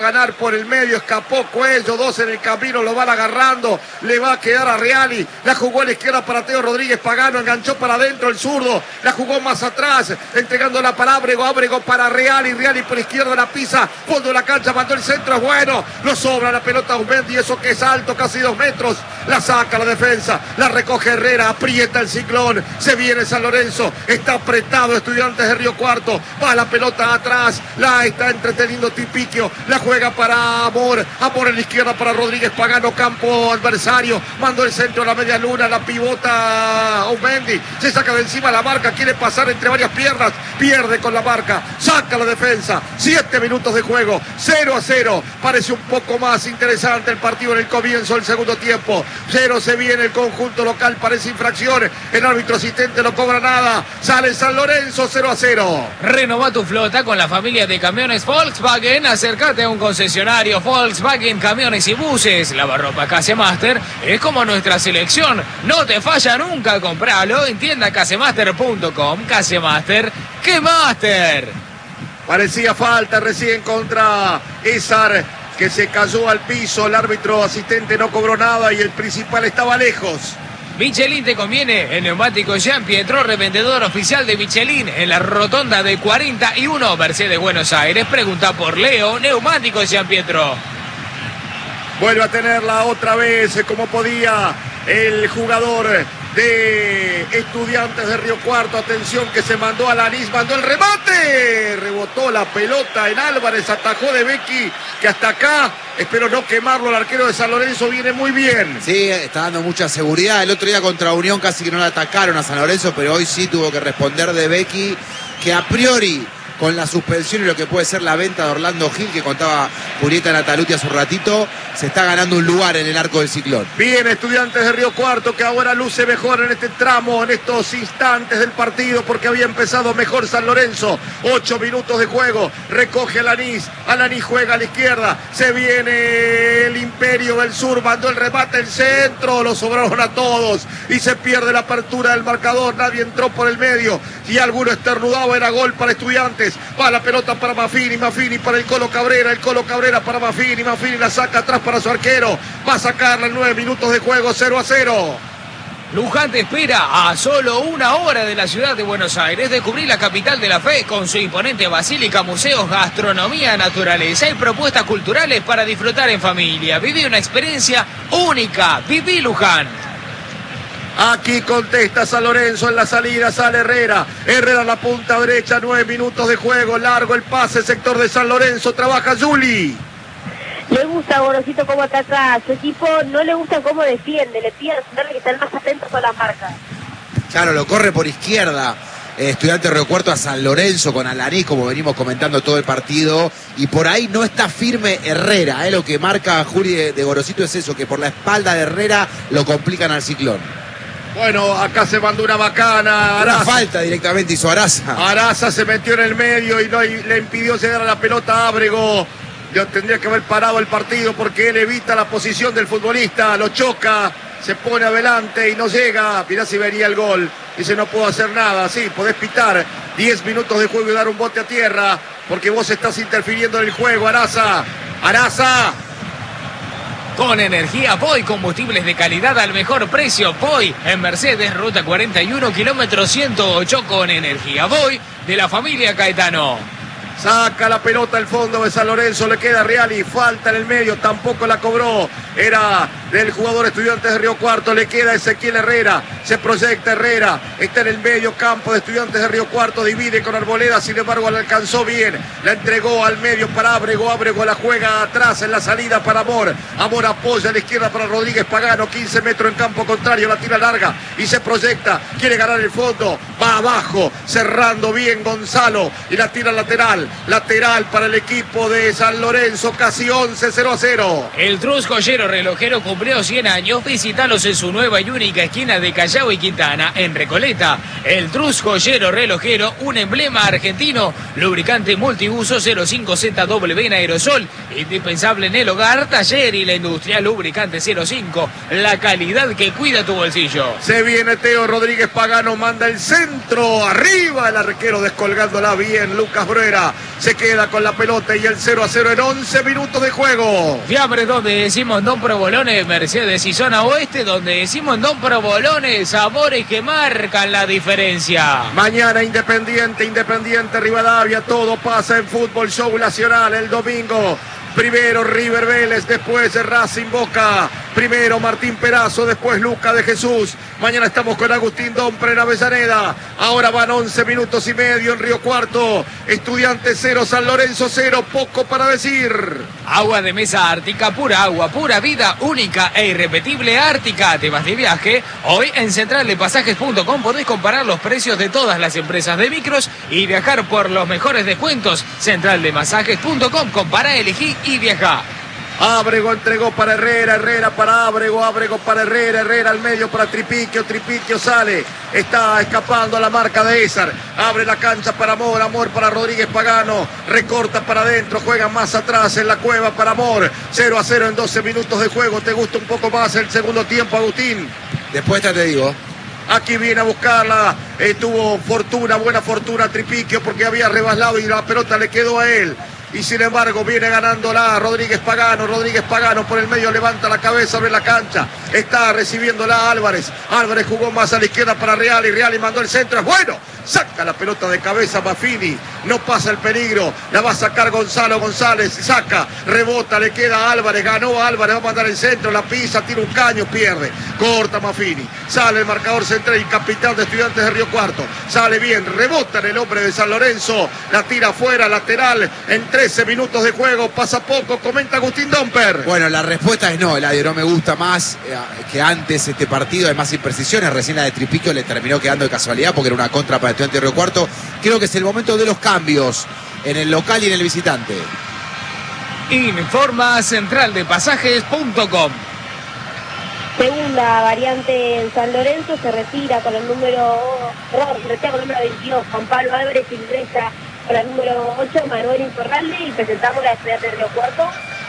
ganar por el medio, escapó Cuello, dos en el camino, lo van agarrando, le va a quedar a Reali, la jugó a la izquierda para Teo Rodríguez Pagano, enganchó para adentro el zurdo, la jugó más atrás, entregándola para Ábrego, Ábrego para Reali, Reali por la izquierda la pisa, fondo de la cancha, mandó el centro, es bueno, lo sobra la pelota a Aumendi, eso que es alto, casi 2 metros, la saca la defensa, la recoge Herrera, aprieta el Ciclón, se viene San Lorenzo, está apretado Estudiantes de Río Cuarto, va la pelota atrás, la está entreteniendo Tipiquio, la juega para Amor, Amor en la izquierda para Rodríguez Pagano, campo adversario, mandó el centro a la media luna, la pivota Aumendi, se saca de encima la marca, quiere pasar entre varias piernas, pierde con la marca, saca la defensa, 7 minutos de juego, 0-0, parece un poco más interesante el partido en el comienzo del segundo tiempo, 0 se viene el conjunto local, parece infracción, el árbitro asistente no cobra nada, sale San Lorenzo 0-0. Renova tu flota con la familia de camiones Volkswagen, acércate a un concesionario Volkswagen Camiones y Buses. Lavarropa Casemaster es como nuestra selección, no te falla nunca, compralo en tienda casemaster.com. Casemaster, ¡qué máster! Parecía falta recién contra Ezar, que se cayó al piso, el árbitro asistente no cobró nada y el principal estaba lejos. Michelin te conviene, el neumático Jean Pietro, revendedor oficial de Michelin en la rotonda de 41 Mercedes Buenos Aires. Pregunta por Leo, neumático Jean Pietro. Vuelve a tenerla otra vez como podía el jugador de Estudiantes de Río Cuarto. Atención que se mandó a Lanís, mandó el remate, rebotó la pelota en Álvarez, atajó de Becky, que hasta acá, espero no quemarlo, el arquero de San Lorenzo viene muy bien. Sí, está dando mucha seguridad. El otro día contra Unión casi que no le atacaron a San Lorenzo, pero hoy sí tuvo que responder de Becky, que a priori, con la suspensión y lo que puede ser la venta de Orlando Gil, que contaba Julieta Nataluti hace un ratito, se está ganando un lugar en el arco del Ciclón. Bien, Estudiantes de Río Cuarto, que ahora luce mejor en este tramo, en estos instantes del partido, porque había empezado mejor San Lorenzo. 8 minutos de juego, recoge Alanís juega a la izquierda, se viene el Imperio del Sur, mandó el remate, el centro, lo sobraron a todos, y se pierde la apertura del marcador, nadie entró por el medio, y alguno estornudaba, era gol para Estudiantes. Va la pelota para Maffini, Maffini para el Colo Cabrera, el Colo Cabrera para Maffini, Maffini la saca atrás para su arquero, va a sacarla en 9 minutos de juego, 0-0. Luján te espera a solo 1 hora de la ciudad de Buenos Aires. Descubrí la capital de la fe con su imponente basílica, museos, gastronomía, naturaleza y propuestas culturales para disfrutar en familia. Viví una experiencia única. Viví Luján. Aquí contesta San Lorenzo en la salida, sale Herrera. Herrera a la punta derecha, 9 minutos de juego, largo el pase, sector de San Lorenzo, trabaja Juli. Le gusta a Gorosito cómo ataca a su equipo, no le gusta cómo defiende, le pide a que estén más atentos con las marcas. Claro, lo corre por izquierda. Estudiante de Río Cuarto a San Lorenzo con Alaní, como venimos comentando todo el partido, y por ahí no está firme Herrera, lo que marca Juli de Gorosito es eso, que por la espalda de Herrera lo complican al Ciclón. Bueno, acá se mandó una bacana. Una falta directamente hizo Araza. Araza se metió en el medio y le impidió llegar a la pelota a Ábrego. Tendría que haber parado el partido porque él evita la posición del futbolista, lo choca, se pone adelante y no llega. Mirá si venía el gol. Dice, no puedo hacer nada. Sí, podés pitar 10 minutos de juego y dar un bote a tierra porque vos estás interfiriendo en el juego, Araza. Araza. Con energía Poi, combustibles de calidad al mejor precio. Poi en Mercedes, ruta 41, kilómetro 108, con energía Poi de la familia Caetano. Saca la pelota al fondo de San Lorenzo, le queda Reali, falta en el medio, tampoco la cobró, era del jugador Estudiantes de Río Cuarto, le queda Ezequiel Herrera, se proyecta Herrera, está en el medio campo de Estudiantes de Río Cuarto, divide con Arboleda, sin embargo la alcanzó bien, la entregó al medio para Ábrego, Ábrego la juega atrás en la salida para Amor, Amor apoya a la izquierda para Rodríguez Pagano, 15 metros en campo contrario, la tira larga y se proyecta, quiere ganar el fondo, va abajo, cerrando bien Gonzalo y la tira lateral para el equipo de San Lorenzo, casi 11, 0-0. El Trus Joyero Relojero cumplió 100 años, visítalos en su nueva y única esquina de Callao y Quintana, en Recoleta. El Trus Joyero Relojero, un emblema argentino, lubricante multiuso 05ZW en aerosol, indispensable en el hogar, taller y la industria, lubricante 05, la calidad que cuida tu bolsillo. Se viene Teo Rodríguez Pagano, manda el centro, arriba el arquero descolgándola bien, Lucas Bruera. Massa se queda con la pelota y el 0-0 en 11 minutos de juego. Fiambres, donde decimos Don Provolones, Mercedes y zona oeste, donde decimos Don Provolones, sabores que marcan la diferencia. Mañana Independiente, Rivadavia, todo pasa en Fútbol Show Nacional el domingo. Primero River Vélez, después Racing Boca, primero Martín Perazo, después Luca de Jesús. Mañana estamos con Agustín Dompre en Avellaneda. Ahora van 11 minutos y medio en Río Cuarto. Estudiantes 0, San Lorenzo 0, poco para decir. Agua de mesa Ártica, pura agua, pura vida, única e irrepetible Ártica. Temas de viaje. Hoy en centraldepasajes.com podés comparar los precios de todas las empresas de micros y viajar por los mejores descuentos. Centraldepasajes.com, compara, elegí y viaja. Ábrego entregó para Herrera, Herrera para Ábrego, Ábrego para Herrera, Herrera al medio para Tripiquio, Tripiquio sale, está escapando a la marca de Ezar, abre la cancha para Amor, Amor para Rodríguez Pagano, recorta para adentro, juega más atrás en la cueva para Amor, 0-0 en 12 minutos de juego. ¿Te gusta un poco más el segundo tiempo, Agustín? Después te digo. Aquí viene a buscarla, tuvo fortuna, buena fortuna Tripiquio porque había rebaslado y la pelota le quedó a él. Y sin embargo viene ganándola Rodríguez Pagano por el medio levanta la cabeza, abre la cancha, está recibiéndola Álvarez jugó más a la izquierda para Reali mandó el centro, es bueno, saca la pelota de cabeza Maffini, no pasa el peligro, la va a sacar González, saca, rebota, le queda a Álvarez, ganó Álvarez, va a mandar el centro, la pisa, tira un caño, pierde, corta Maffini, sale el marcador central y capitán de Estudiantes de Río Cuarto, sale bien, rebota en el hombre de San Lorenzo, la tira afuera, lateral, en 13 minutos de juego, pasa poco, comenta Agustín Domper. Bueno, la respuesta es no, Eladio, no me gusta más que antes este partido, hay más imprecisiones, recién la de Tripiquio le terminó quedando de casualidad porque era una contra para Estudiantes de Río Cuarto. Creo que es el momento de los cambios en el local y en el visitante. Informa centraldepasajes.com. Segunda variante en San Lorenzo, se retira con el número 22, Juan Pablo Álvarez, ingresa con el número 8, Manuel Intorralde, y presentamos la Estudiantes de Río Cuarto.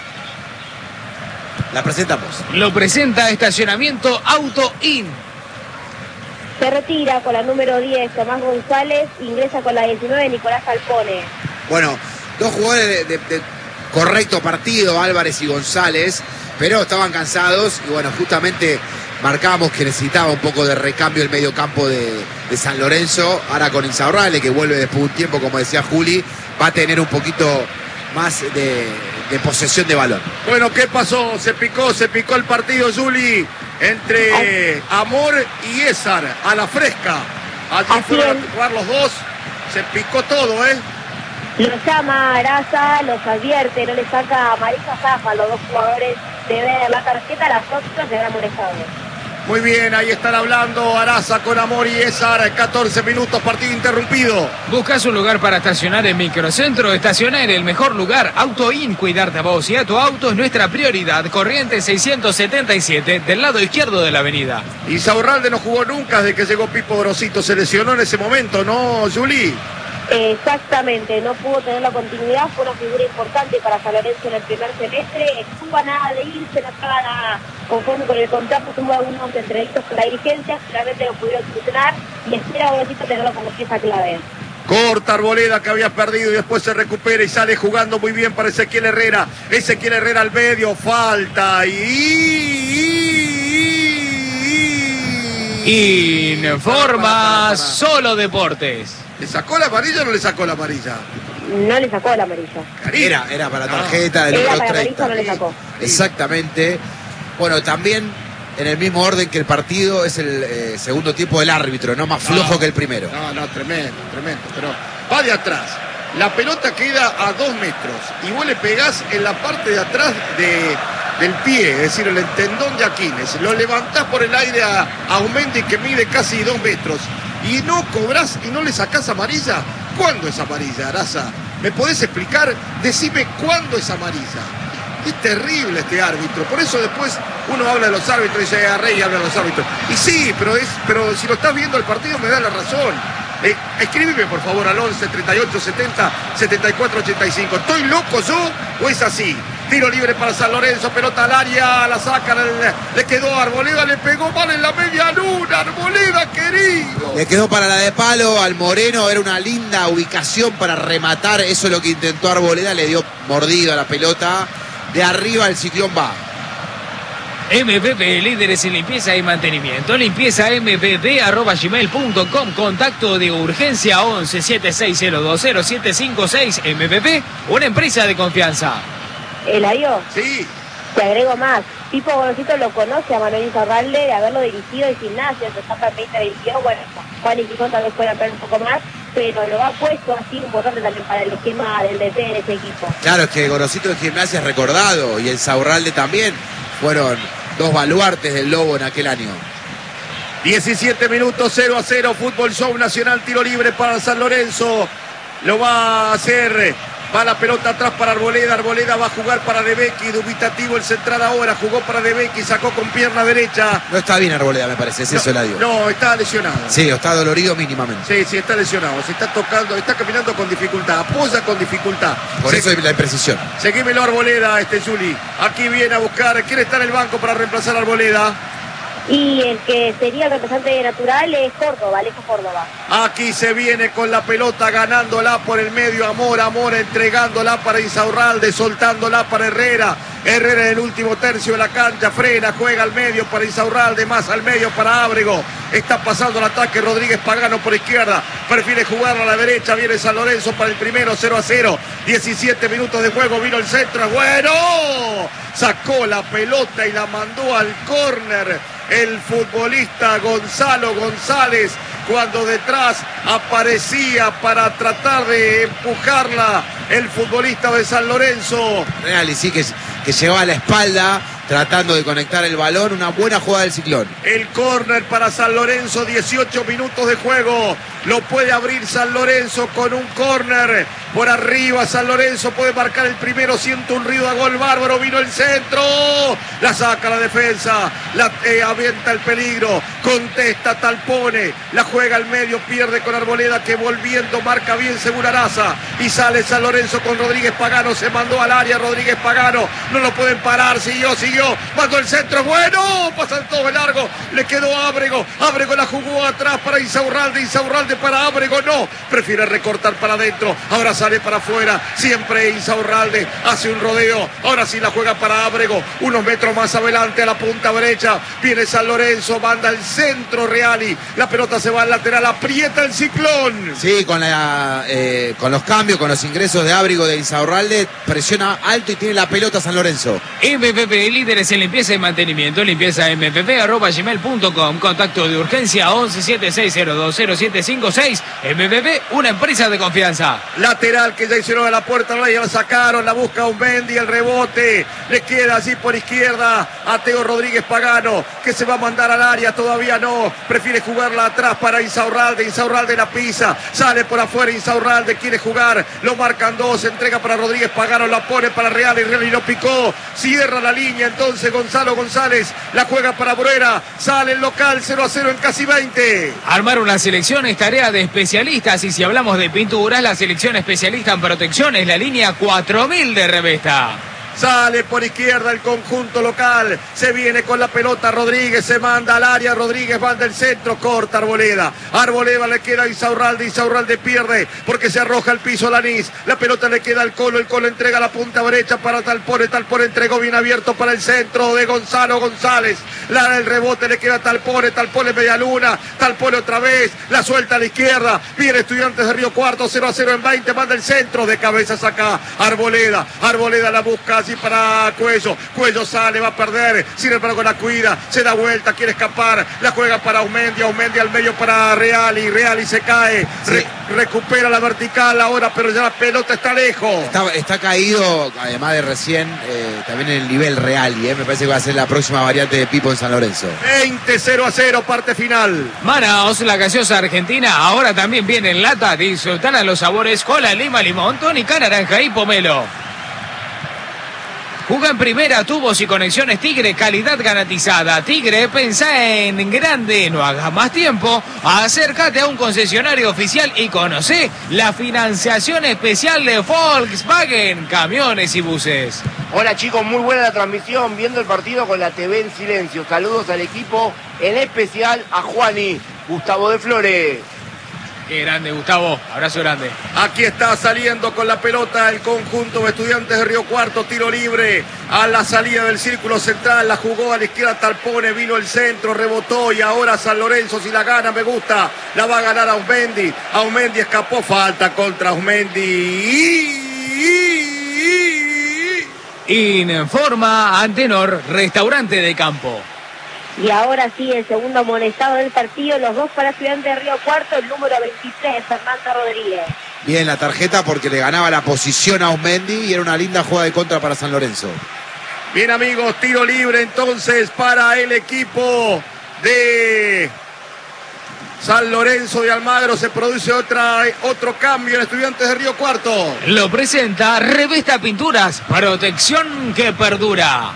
La presentamos. Lo presenta Estacionamiento Auto In. Se retira con la número 10, Tomás González, ingresa con la 19, Nicolás Alpone. Bueno, dos jugadores de correcto partido, Álvarez y González, pero estaban cansados y bueno, justamente marcábamos que necesitaba un poco de recambio el medio campo de San Lorenzo. Ahora con Insaurralde, que vuelve después de un tiempo, como decía Juli, va a tener un poquito más de posesión de balón. Bueno, ¿qué pasó? Se picó el partido, Juli, entre Amor y Ezar, a la fresca. Allí fueron a jugar los dos, se picó todo, ¿eh? Los llama Araza, los advierte, no le saca amarilla Zafa, los dos jugadores de ver la tarjeta, las otras se van molestados. Muy bien, ahí están hablando Araza con Amor y Ezar, 14 minutos, partido interrumpido. ¿Buscas un lugar para estacionar en Microcentro? Estacionar en el mejor lugar, Auto In, cuidarte a vos y a tu auto es nuestra prioridad. Corrientes 677, del lado izquierdo de la avenida. Insaurralde no jugó nunca desde que llegó Pipo Grosito, se lesionó en ese momento, ¿no, Juli? Exactamente, no pudo tener la continuidad, fue una figura importante para San Lorenzo en el primer semestre, estuvo a nada de irse, no estaba nada conforme con el contrato, tuvo algunos entrevistas con la dirigencia, finalmente lo pudieron solucionar y espera Grosito tenerlo como pieza clave. Corta Arboleda, que había perdido y después se recupera y sale jugando muy bien para Ezequiel Herrera al medio, falta Informa Solo Deportes. ¿Le sacó la amarilla o no le sacó la amarilla? No le sacó la amarilla. Era para tarjeta del número número 30. No le sacó. Exactamente. Bueno, también en el mismo orden que el partido es el segundo tiempo del árbitro, no más flojo que el primero. No, tremendo. Pero va de atrás. La pelota queda a 2 metros y vos le pegás en la parte de atrás del pie, es decir, el tendón de Aquiles. Lo levantás por el aire a Aumendi, que mide casi 2 metros. Y no cobrás y no le sacás amarilla. ¿Cuándo es amarilla, Araza? ¿Me podés explicar? Decime cuándo es amarilla. Es terrible este árbitro. Por eso después uno habla de los árbitros y dice, Rey habla de los árbitros. Y sí, pero si lo estás viendo el partido me da la razón. Escríbeme por favor al 11 38 70 74 85. ¿Estoy loco yo o es así? Tiro libre para San Lorenzo, pelota al área, la sacan, le quedó Arboleda, le pegó mal en la media luna, Arboleda querido. Le quedó para la de palo al Moreno, era una linda ubicación para rematar, eso es lo que intentó Arboleda, le dio mordido a la pelota, de arriba el Ciclón va. MPP, líderes en limpieza y mantenimiento. Limpieza mpp@gmail.com. Contacto de urgencia 11 7602 0756. MPP, una empresa de confianza. Eladio, Sí. te agrego más. Pipo Gorosito lo conoce a Manuel Insaurralde de haberlo dirigido en Gimnasia, en su etapa en 2022. Bueno, Juan y Quijón tal vez puedan ver un poco más, pero lo ha puesto así importante también para el esquema del DT de ese equipo. Claro, es que Gorosito de Gimnasia es recordado y el Insaurralde también. Fueron dos baluartes del Lobo en aquel año. 17 minutos, 0-0, Fútbol Show Nacional, tiro libre para San Lorenzo. Lo va a hacer, va la pelota atrás para Arboleda, Arboleda va a jugar para De Becchi, dubitativo el central ahora, jugó para De Becchi, sacó con pierna derecha. No está bien Arboleda, me parece, es eso el adiós. No, está lesionado. Sí, está dolorido mínimamente. Sí, está lesionado, se está tocando, está caminando con dificultad, apoya con dificultad. Por eso la imprecisión. Seguímelo Arboleda, Juli. Aquí viene a buscar, quiere estar en el banco para reemplazar a Arboleda. Y el que sería el representante natural es Córdoba, Alejo Córdoba. Aquí se viene con la pelota, ganándola por el medio, Amor entregándola para Insaurralde, soltándola para Herrera. Herrera en el último tercio de la cancha, frena, juega al medio para Insaurralde, más al medio para Ábrego. Está pasando el ataque Rodríguez Pagano por izquierda, prefiere jugarlo a la derecha, viene San Lorenzo para el primero, 0-0. 17 minutos de juego, vino el centro, bueno, sacó la pelota y la mandó al córner el futbolista Gonzalo González, cuando detrás aparecía para tratar de empujarla el futbolista de San Lorenzo. Real, y sí que llevaba la espalda tratando de conectar el balón, una buena jugada del Ciclón. El córner para San Lorenzo, 18 minutos de juego, lo puede abrir San Lorenzo con un córner por arriba. San Lorenzo puede marcar el primero, siente un ruido a gol bárbaro, vino el centro, la saca la defensa, la avienta el peligro, contesta Talpone, la juega al medio, pierde con Arboleda, que volviendo marca bien Seguraraza y sale San Lorenzo con Rodríguez Pagano, se mandó al área Rodríguez Pagano, no lo pueden parar, siguió, mandó el centro, bueno, pasan todo el largo, le quedó Ábrego, Ábrego la jugó atrás para Insaurralde, Insaurralde para Ábrego, no, prefiere recortar para adentro, ahora sale para afuera, siempre Insaurralde hace un rodeo, ahora sí la juega para Ábrego, unos metros más adelante a la punta derecha, viene San Lorenzo, manda el centro Reali, la pelota se va al lateral, aprieta el Ciclón. Sí, con los cambios, con los ingresos de Ábrego de Insaurralde, presiona alto y tiene la pelota San Lorenzo. MPP, líderes en limpieza y mantenimiento. Limpieza mpp@gmail.com. Contacto de urgencia 11 7602 0756. MPP, una empresa de confianza. Lateral que ya hicieron a la puerta, ya la sacaron, la busca Aumendi, el rebote, le queda así por izquierda a Teo Rodríguez Pagano, que se va a mandar al área, todavía no, prefiere jugarla atrás para Insaurralde, Insaurralde la pisa, sale por afuera Insaurralde, quiere jugar, lo marcan dos, entrega para Rodríguez Pagano, la pone para Real y lo picó, cierra la línea, entonces Gonzalo González la juega para Bruera, sale el local 0-0 en casi 20. Armar una selección es tarea de especialistas, y si hablamos de pinturas, la selección especialista en protección es la línea 4000 de Revesta. Sale por izquierda el conjunto local, se viene con la pelota Rodríguez, se manda al área, Rodríguez manda el centro, corta Arboleda, Arboleda le queda a Insaurralde, Insaurralde pierde porque se arroja al piso Lanís, la pelota le queda al Colo, el Colo entrega la punta derecha para Talpone, Talpone entregó bien abierto para el centro de Gonzalo González, el rebote le queda a Talpone, Talpone media luna, Talpone otra vez, la suelta a la izquierda, viene Estudiantes de Río Cuarto, 0-0 en 20, manda el centro, de cabezas acá, Arboleda, Arboleda la busca así para Cuello, Cuello sale, va a perder, sin embargo la cuida, se da vuelta, quiere escapar, la juega para Aumendi, Aumendi al medio para Reali, Reali se cae, sí. Recupera la vertical ahora, pero ya la pelota está lejos. Está caído, además de recién, también en el nivel Reali, me parece que va a ser la próxima variante de Pipo en San Lorenzo. 20-0-0, parte final. Manaos, la gaseosa argentina, ahora también viene en lata, disfrutar a los sabores cola, lima, limón, tónica, naranja y pomelo. Juega en primera, tubos y conexiones Tigre, calidad garantizada. Tigre, pensá en grande, no hagas más tiempo. Acércate a un concesionario oficial y conocé la financiación especial de Volkswagen, camiones y buses. Hola chicos, muy buena la transmisión, viendo el partido con la TV en silencio. Saludos al equipo, en especial a Juani, Gustavo de Flores. Qué grande, Gustavo. Abrazo grande. Aquí está saliendo con la pelota el conjunto de Estudiantes de Río Cuarto. Tiro libre a la salida del círculo central. La jugó a la izquierda Talpone. Vino el centro, rebotó y ahora San Lorenzo, si la gana, me gusta. La va a ganar Aumendi. Aumendi escapó. Falta contra Aumendi. Informa Antenor, restaurante de campo. Y ahora sí, el segundo amonestado del partido, los dos para Estudiantes de Río Cuarto, el número 23, Fernando Rodríguez. Bien la tarjeta porque le ganaba la posición a Aumendi y era una linda jugada de contra para San Lorenzo. Bien amigos, tiro libre entonces para el equipo de San Lorenzo de Almagro. Se produce otro cambio en Estudiantes de Río Cuarto. Lo presenta Revista Pinturas, protección que perdura.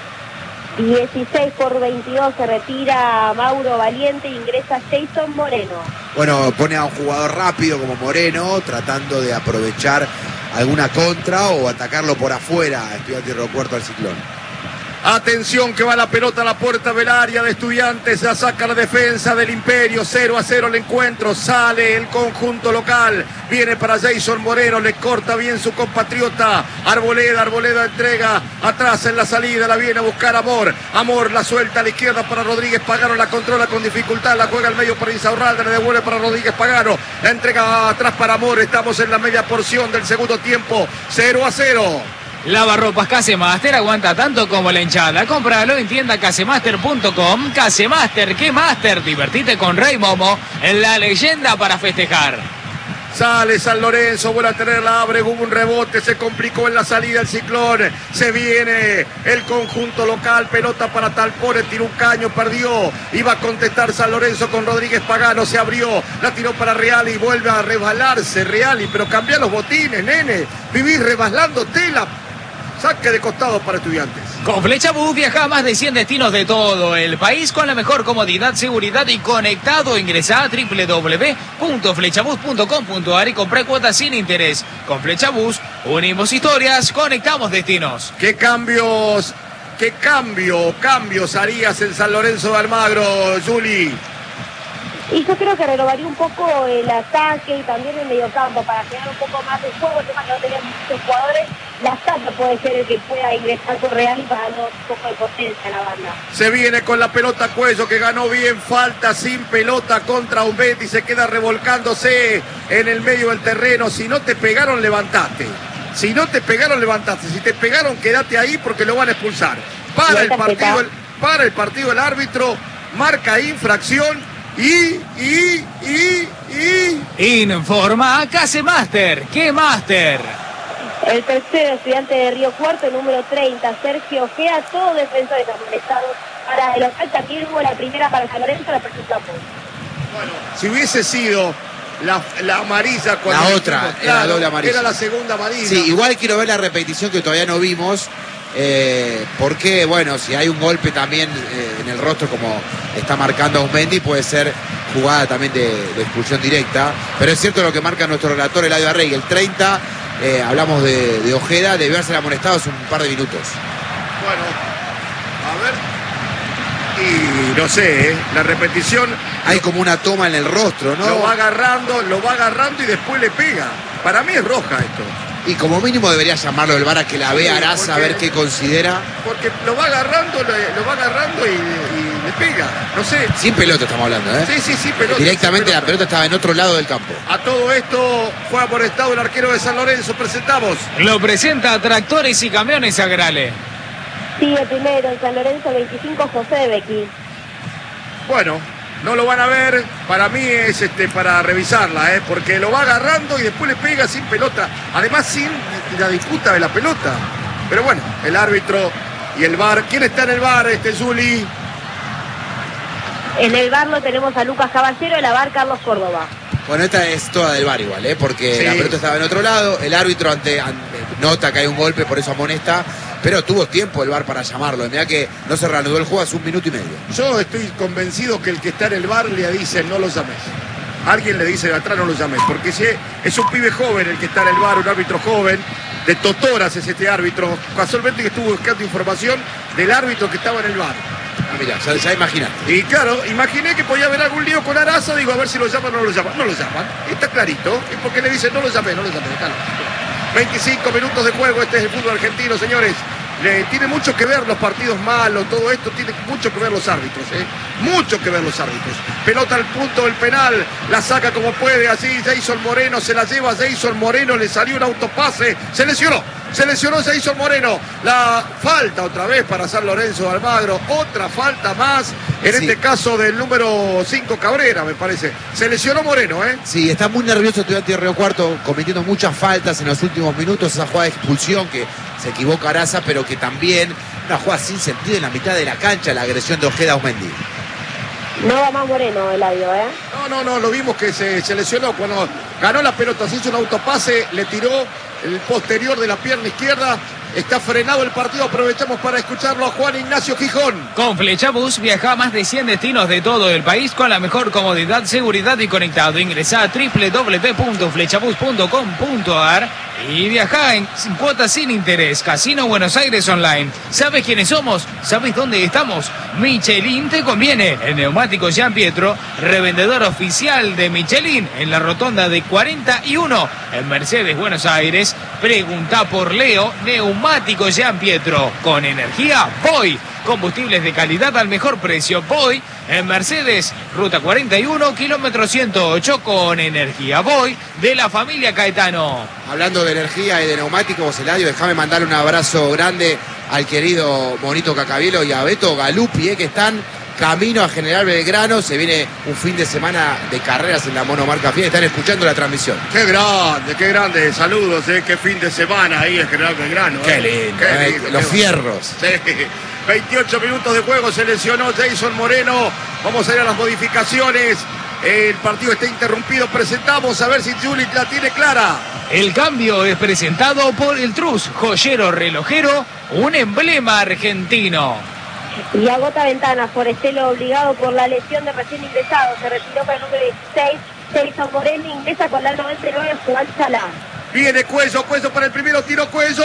16 por 22 se retira Mauro Valiente e ingresa Jason Moreno. Bueno, pone a un jugador rápido como Moreno, tratando de aprovechar alguna contra o atacarlo por afuera a Estudiantes de Río Cuarto al Ciclón. Atención que va la pelota a la puerta del área de Estudiantes, la saca la defensa del Imperio, 0-0 el encuentro, sale el conjunto local, viene para Jason Moreno, le corta bien su compatriota, Arboleda entrega atrás en la salida, la viene a buscar Amor la suelta a la izquierda para Rodríguez Pagano, la controla con dificultad, la juega al medio para Insaurralde, le devuelve para Rodríguez Pagano, la entrega atrás para Amor, estamos en la media porción del segundo tiempo, 0-0. Lavarropas Casemaster aguanta tanto como la hinchada. Cómpralo en tienda casemaster.com. Casemaster, ¿qué Master? Divertite con Rey Momo en la leyenda para festejar. Sale San Lorenzo, vuelve a tenerla, abre, hubo un rebote, se complicó en la salida el Ciclón, se viene el conjunto local, pelota para Talpone, tiró un caño, perdió, iba a contestar San Lorenzo con Rodríguez Pagano, se abrió, la tiró para Reali, vuelve a resbalarse Reali, pero cambia los botines, nene, vivís resbalando tela. Saque de costado para Estudiantes. Con Flechabús viaja a más de 100 destinos de todo el país con la mejor comodidad, seguridad y conectado. Ingresá a www.flechabús.com.ar y compré cuotas sin interés. Con Flechabús unimos historias, conectamos destinos. ¿Qué cambios harías en San Lorenzo de Almagro, Juli? Y yo creo que renovaría un poco el ataque y también el mediocampo para generar un poco más de juego. El tema que no tenemos muchos jugadores, la Tata puede ser el que pueda ingresar por Real para darle un poco de potencia a la banda. Se viene con la pelota Cuello, que ganó bien, falta sin pelota contra Aumendi, se queda revolcándose en el medio del terreno. Si no te pegaron, levantate. Si te pegaron, quédate ahí porque lo van a expulsar. Para el partido el árbitro, marca infracción. Informa Casemaster, ¿qué Master? El tercero estudiante de Río Cuarto, número 30, Sergio Ojea, todo defensores amonestados. Para el local también hubo la primera para San Lorenzo, la presentamos. Bueno, si hubiese sido la amarilla con la otra, claro, era la doble amarilla. Era la segunda amarilla. Sí, igual quiero ver la repetición que todavía no vimos. Porque, bueno, si hay un golpe también en el rostro como está marcando Aumendi, puede ser jugada también de expulsión directa. Pero es cierto lo que marca nuestro relator Eladio Arrey, el 30, hablamos de Ojeda, debió haberse amonestado hace un par de minutos. Bueno, a ver. Y no sé, la repetición. Hay como una toma en el rostro, ¿no? Lo va agarrando y después le pega. Para mí es roja esto. Y como mínimo debería llamarlo el VAR a que la vea Araza a ver qué considera. Porque lo va agarrando y le pega. No sé. Sin pelota estamos hablando, ¿eh? Sí, pelota. Directamente la pelota estaba en otro lado del campo. A todo esto fue amonestado el arquero de San Lorenzo. Presentamos. Lo presenta Tractores y Camiones Agrale. Sí, el primero en San Lorenzo, 25, José de Bequí. Bueno, no lo van a ver, para mí es para revisarla, porque lo va agarrando y después le pega sin pelota, además sin la disputa de la pelota. Pero bueno, el árbitro y el VAR. ¿Quién está en el VAR, Juli? En el VAR lo tenemos a Lucas Caballero, en la VAR Carlos Córdoba. Bueno, esta es toda del VAR igual, porque sí, la pelota estaba en otro lado, el árbitro ante nota que hay un golpe, por eso amonesta, pero tuvo tiempo el VAR para llamarlo. Mirá que no se reanudó el juego hace 1 minuto y medio. Yo estoy convencido que el que está en el VAR le dice no lo llames. Alguien le dice de atrás no lo llames, porque si es un pibe joven el que está en el VAR, un árbitro joven, de Totoras es este árbitro. Casualmente que estuvo buscando información del árbitro que estaba en el bar. Ah, mirá, ya imaginaste. Y claro, imaginé que podía haber algún lío con Araza, digo, a ver si lo llaman o no lo llaman. No lo llaman, está clarito. Es porque le dicen, no lo llamé, claro. 25 minutos de juego, este es el fútbol argentino, señores. Tiene mucho que ver los partidos malos, todo esto tiene mucho que ver los árbitros, mucho que ver los árbitros. Pelota al punto del penal, la saca como puede, así Jason Moreno se la lleva, Jason Moreno le salió un autopase, se lesionó Jason Moreno. La falta otra vez para San Lorenzo de Almagro, otra falta más, en este caso del número 5 Cabrera, me parece. Se lesionó Moreno, Sí, está muy nervioso Estudiantes de Río Cuarto, cometiendo muchas faltas en los últimos minutos, esa jugada de expulsión que se equivoca Araza, pero que también una jugada sin sentido en la mitad de la cancha, la agresión de Ojeda a Aumendi. No va más Moreno, Eladio, No, lo vimos que se lesionó cuando ganó la pelota, se hizo un autopase, le tiró el posterior de la pierna izquierda. Está frenado el partido, aprovechamos para escucharlo a Juan Ignacio Gijón. Con Flechabús viaja a más de 100 destinos de todo el país con la mejor comodidad, seguridad y conectado. Ingresá a www.flechabus.com.ar y viaja en cuotas sin interés. Casino Buenos Aires Online. ¿Sabes quiénes somos? ¿Sabes dónde estamos? Michelin te conviene. El neumático Gian Pietro, revendedor oficial de Michelin en la rotonda de 41 en Mercedes, Buenos Aires. Pregunta por Leo, neumático Gian Pietro. Con energía, voy. Combustibles de calidad al mejor precio. Voy en Mercedes, ruta 41, kilómetro 108, con energía. Voy de la familia Caetano. Hablando de energía y de neumáticos, Eladio, déjame mandarle un abrazo grande al querido Monito Cacabielo y a Beto Galupi, que están camino a General Belgrano. Se viene un fin de semana de carreras en la monomarca FIA. Están escuchando la transmisión. Qué grande. Saludos, qué fin de semana ahí en General Belgrano. Qué lindo. Los fierros. Sí. 28 minutos de juego, se lesionó Jason Moreno. Vamos a ir a las modificaciones. El partido está interrumpido. Presentamos a ver si Juli la tiene clara. El cambio es presentado por el Trus, joyero relojero, un emblema argentino. Y agota ventanas, Forestelo obligado por la lesión de recién ingresado. Se retiró para el número 16. Jason Moreno ingresa con la 99, Juan Salá. Viene Cuello para el primero, tiro Cuello.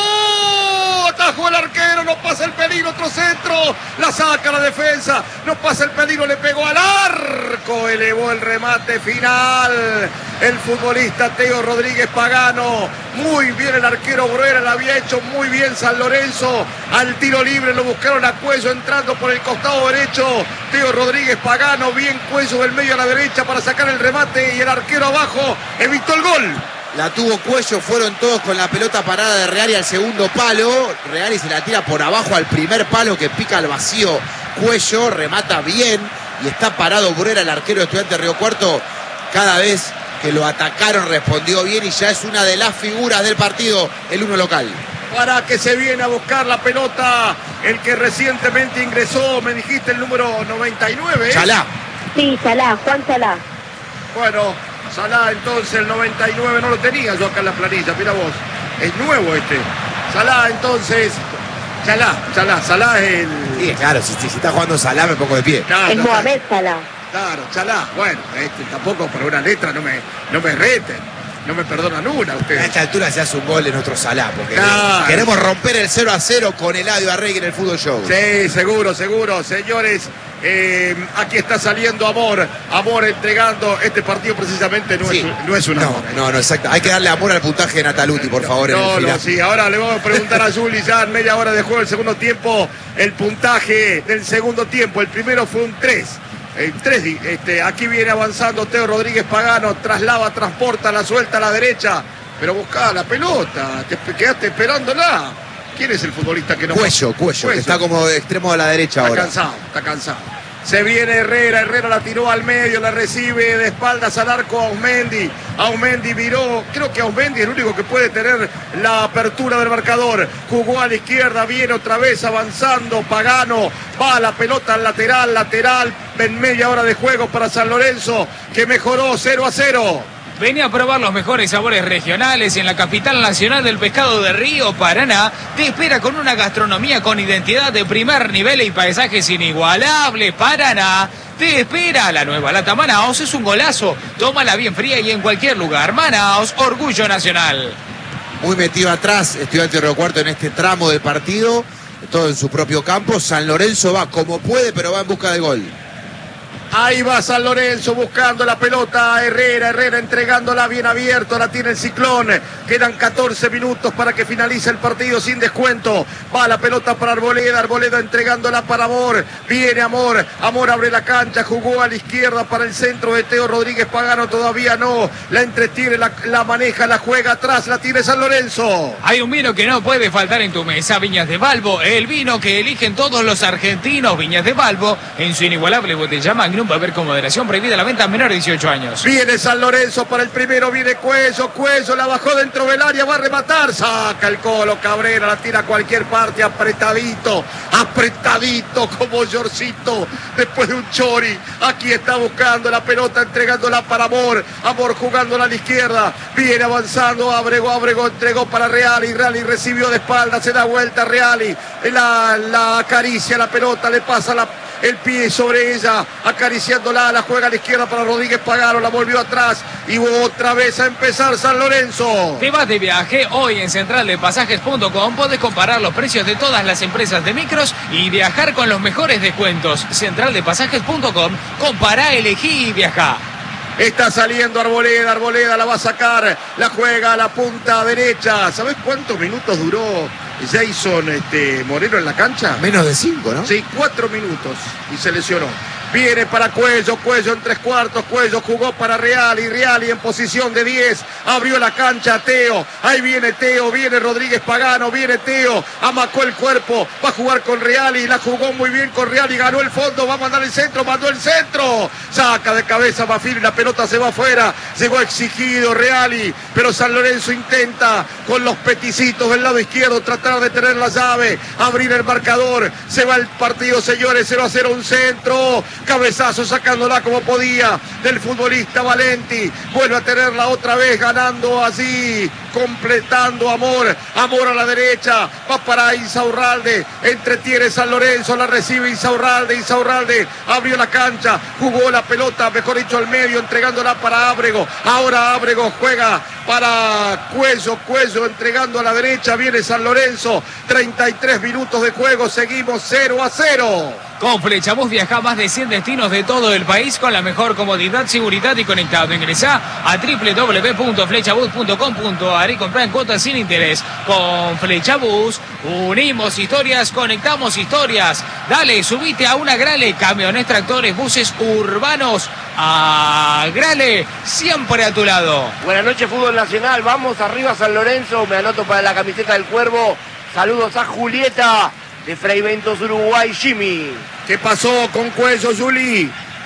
¡Oh! Atajó el arquero, no pasa el peligro, otro centro. La saca la defensa, no pasa el peligro, le pegó al arco. Elevó el remate final. El futbolista Teo Rodríguez Pagano. Muy bien el arquero Bruera, la había hecho muy bien San Lorenzo. Al tiro libre lo buscaron a Cuello entrando por el costado derecho. Teo Rodríguez Pagano, bien Cuello del medio a la derecha para sacar el remate y el arquero abajo evitó el gol. La tuvo Cuello, fueron todos con la pelota parada de Reali al segundo palo. Reali se la tira por abajo al primer palo que pica al vacío. Cuello remata bien y está parado Bruera, el arquero de Estudiantes de Río Cuarto. Cada vez que lo atacaron respondió bien y ya es una de las figuras del partido, el uno local. Para que se viene a buscar la pelota el que recientemente ingresó, me dijiste el número 99. Chalá. Sí, Salá, Juan Salá. Bueno, Salá entonces el 99, no lo tenía yo acá en la planilla, mira vos, es nuevo este. Salá entonces, Salá es el... Sí, claro, si está jugando Salá me pongo de pie. Claro, Es Mohamed Salá. Claro, Salá, bueno, tampoco por una letra no me reten, no me perdonan una A ustedes. esta altura se hace un gol en otro Salá, porque Claro. queremos romper el 0-0 con Eladio Arregui en el Fútbol Show. Sí, seguro, señores. Aquí está saliendo Amor entregando este partido precisamente no es un amor. No, exacto. Hay que darle amor al puntaje de Nataluti, por favor. Sí. Ahora le vamos a preguntar a Juli ya en media hora de juego del segundo tiempo el puntaje del segundo tiempo. El primero fue un 3. Aquí viene avanzando Teo Rodríguez Pagano, traslada, transporta, la suelta a la derecha, pero buscá la pelota, te quedaste esperándola. ¿Quién es el futbolista que no? Cuello, que está como de extremo de la derecha ahora. Está cansado. Se viene Herrera la tiró al medio, la recibe de espaldas al arco a Aumendi viró, creo que Aumendi es el único que puede tener la apertura del marcador. Jugó a la izquierda, viene otra vez avanzando Pagano, va la pelota al lateral, en media hora de juego para San Lorenzo, que mejoró 0-0. Vení a probar los mejores sabores regionales en la capital nacional del pescado de Río, Paraná. Te espera con una gastronomía con identidad de primer nivel y paisajes inigualables. Paraná te espera. La nueva lata Manaos es un golazo. Tómala bien fría y en cualquier lugar. Manaos, orgullo nacional. muy metido atrás Estudiantes de Río Cuarto en este tramo del partido, todo en su propio campo. San Lorenzo va como puede, pero va en busca de gol. Ahí va San Lorenzo buscando la pelota a Herrera entregándola bien abierto, la tiene el Ciclón, quedan 14 minutos para que finalice el partido sin descuento, va la pelota para Arboleda entregándola para Amor, viene Amor abre la cancha, jugó a la izquierda para el centro de Teo Rodríguez Pagano, todavía no, la entretiene, la maneja, la juega atrás, la tiene San Lorenzo. Hay un vino que no puede faltar en tu mesa, Viñas de Balbo, el vino que eligen todos los argentinos. Viñas de Balbo, en su inigualable botella Magnum, va a haber con moderación, prohibida la venta a menor de 18 años. Viene San Lorenzo para el primero, viene Cuello la bajó dentro del área, va a rematar, saca el Colo Cabrera, la tira a cualquier parte, apretadito como Yorcito, después de un chori, aquí está buscando la pelota, entregándola para Amor jugándola a la izquierda, viene avanzando, Ábrego entregó para Reali recibió de espalda, se da vuelta Reali, la acaricia la pelota, le pasa el pie sobre ella, acariciándola, la juega a la izquierda para Rodríguez Pagano, la volvió atrás y otra vez a empezar San Lorenzo. Te vas de viaje, hoy en centraldepasajes.com podés comparar los precios de todas las empresas de micros y viajar con los mejores descuentos. Centraldepasajes.com, compará, elegí y viajá. Está saliendo Arboleda la va a sacar, la juega a la punta derecha. ¿Sabés cuántos minutos duró Jason Moreno en la cancha? Menos de 5, ¿no? Sí, 4 minutos y se lesionó. Viene para Cuello en 3/4, Cuello jugó para Reali en posición de 10, abrió la cancha Teo, ahí viene Teo, viene Rodríguez Pagano, viene Teo, amacó el cuerpo, va a jugar con Reali, la jugó muy bien con Reali, ganó el fondo, va a mandar el centro, mandó el centro, saca de cabeza Mafili, la pelota se va afuera, llegó exigido Reali, pero San Lorenzo intenta con los peticitos del lado izquierdo tratar de tener la llave, abrir el marcador, se va el partido, señores, 0-0, un centro, cabezazo sacándola como podía del futbolista Valenti, vuelve a tenerla otra vez ganando allí, completando Amor a la derecha, va para Insaurralde, entretiene San Lorenzo, la recibe Insaurralde abrió la cancha, jugó la pelota, mejor dicho al medio, entregándola para Ábrego, ahora Ábrego juega para Cuello entregando a la derecha, viene San Lorenzo, 33 minutos de juego, seguimos 0-0. Con Flechabús viaja a más de 100 destinos de todo el país con la mejor comodidad, seguridad y conectado. Ingresá a www.flechabús.com.ar y comprá en cuotas sin interés. Con Flechabús unimos historias, conectamos historias. Dale, subite a una Grale, camiones, tractores, buses urbanos. A Grale, siempre a tu lado. Buenas noches, fútbol nacional. Vamos arriba San Lorenzo. Me anoto para la camiseta del Cuervo. Saludos a Julieta de Fray Ventos Uruguay, Jimmy. ¿Qué pasó con Cuello, Juli?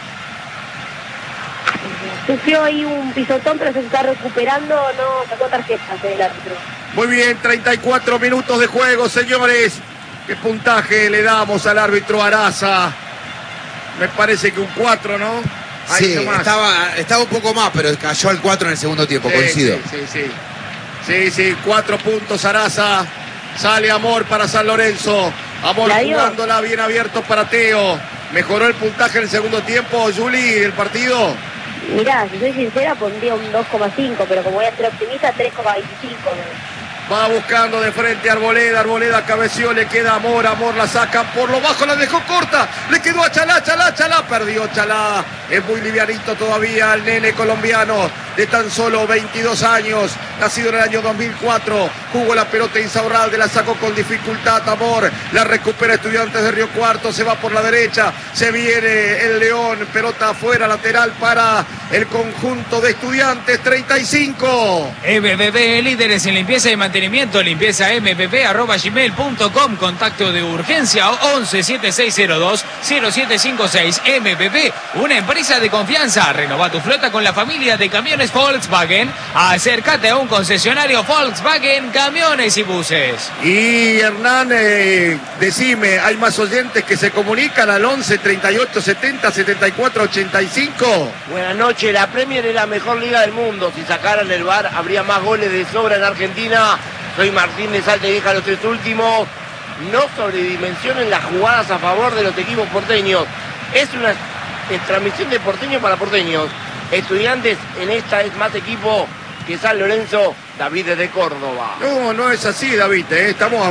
Sufrió ahí un pisotón, pero se está recuperando, no sacó tarjetas el árbitro. Muy bien, 34 minutos de juego, señores. ¿Qué puntaje le damos al árbitro Araza? Me parece que un 4, ¿no? Ahí sí, estaba un poco más, pero cayó al 4 en el segundo tiempo, coincido. Sí, 4 puntos Araza. Sale Amor para San Lorenzo. Amor jugándola bien abierto para Teo. ¿Mejoró el puntaje en el segundo tiempo, Juli, del partido? Mirá, si soy sincera, pondría un 2,5, pero como voy a ser optimista, 3,25. Va buscando de frente a Arboleda cabeció, le queda Amor la saca por lo bajo, la dejó corta, le quedó a Chalá, perdió Chalá, es muy livianito todavía el nene colombiano de tan solo 22 años, nacido en el año 2004, jugó la pelota Insaurralde, la sacó con dificultad Amor, la recupera Estudiantes de Río Cuarto, se va por la derecha, se viene el León, pelota afuera, lateral para el conjunto de Estudiantes, 35. MBB, líderes en limpieza y mantenimiento, limpieza mbb@gmail.com, contacto de urgencia 11 7602 0756. MBB, una empresa de confianza. Renova tu flota con la familia de camiones Volkswagen. Acércate a un concesionario Volkswagen, camiones y buses. Y Hernán, decime, ¿hay más oyentes que se comunican al 11 38 70 74 85? Buenas noches, la Premier es la mejor liga del mundo. Si sacaran el VAR, habría más goles de sobra en Argentina. Soy Martín de Salta y deja los 3 últimos. No sobredimensionen las jugadas a favor de los equipos porteños. Es una transmisión de porteños para porteños. Estudiantes en esta es más equipo que San Lorenzo. David desde Córdoba. No, no es así, David. Estamos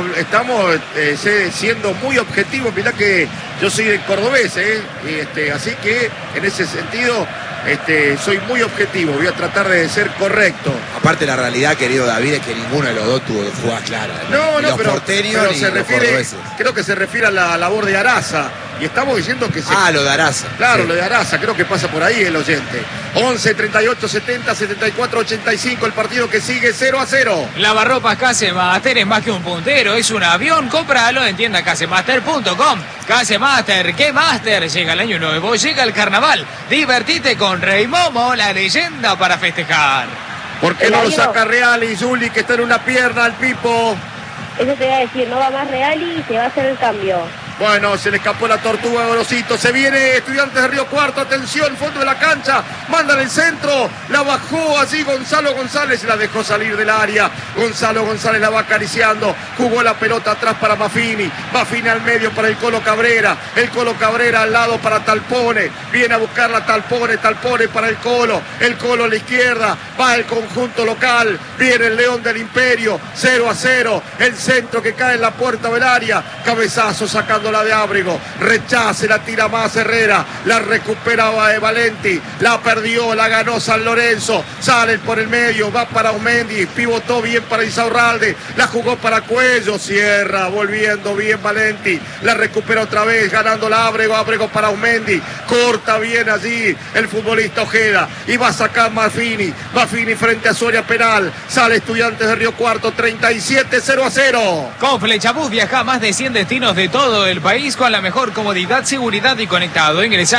siendo muy objetivos. Mirá que yo soy de cordobés, así que en ese sentido soy muy objetivo. Voy a tratar de ser correcto. Aparte, la realidad, querido David, es que ninguno de los dos tuvo jugadas claras. No, ni los pero porteños ni se los refiere, cordobeses. creo que se refiere a la labor de Araza. Y estamos diciendo que lo de Araza. Claro, sí. lo de Araza, creo que pasa por ahí el oyente. 11, 38, 70, 74, 85, el partido que sigue 0-0. Lavarropas Casemaster es más que un puntero, es un avión. Cómpralo en tienda casemaster.com. Casemaster, ¿qué master? Llega el año nuevo, llega el carnaval. Divertite con Rey Momo, la leyenda para festejar. ¿Por qué no lo saca Real y Zuli, que está en una pierna al Pipo? Eso te voy a decir, no va más Real y se va a hacer el cambio. Bueno, se le escapó la tortuga a Gorosito. Se viene Estudiantes de Río Cuarto. Atención, fondo de la cancha. Mandan el centro. La bajó allí Gonzalo González. La dejó salir del área. Gonzalo González la va acariciando. Jugó la pelota atrás para Maffini. Maffini al medio para el Colo Cabrera. El Colo Cabrera al lado para Talpone. Viene a buscar la Talpone. Talpone para el Colo. El Colo a la izquierda. Va el conjunto local. Viene el León del Imperio. 0-0. El centro que cae en la puerta del área. Cabezazo sacando la de Ábrego, rechace, la tira más Herrera, la recuperaba Valenti, la perdió, la ganó San Lorenzo, sale por el medio, va para Aumendi, pivotó bien para Insaurralde, la jugó para Cuello, cierra, volviendo bien Valenti, la recupera otra vez, ganando la Ábrego para Aumendi, corta bien allí el futbolista Ojeda, y va a sacar Maffini frente a Soria Penal, sale Estudiantes de Río Cuarto, 37-0-0. Con Flechabús viaja a más de 100 destinos de todo el país con la mejor comodidad, seguridad y conectado. Ingresa a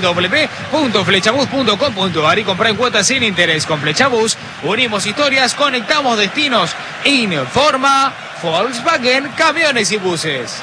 www.flechabús.com.ar y compra en cuotas sin interés. Con Flechabús unimos historias, conectamos destinos. Informa Volkswagen Camiones y Buses.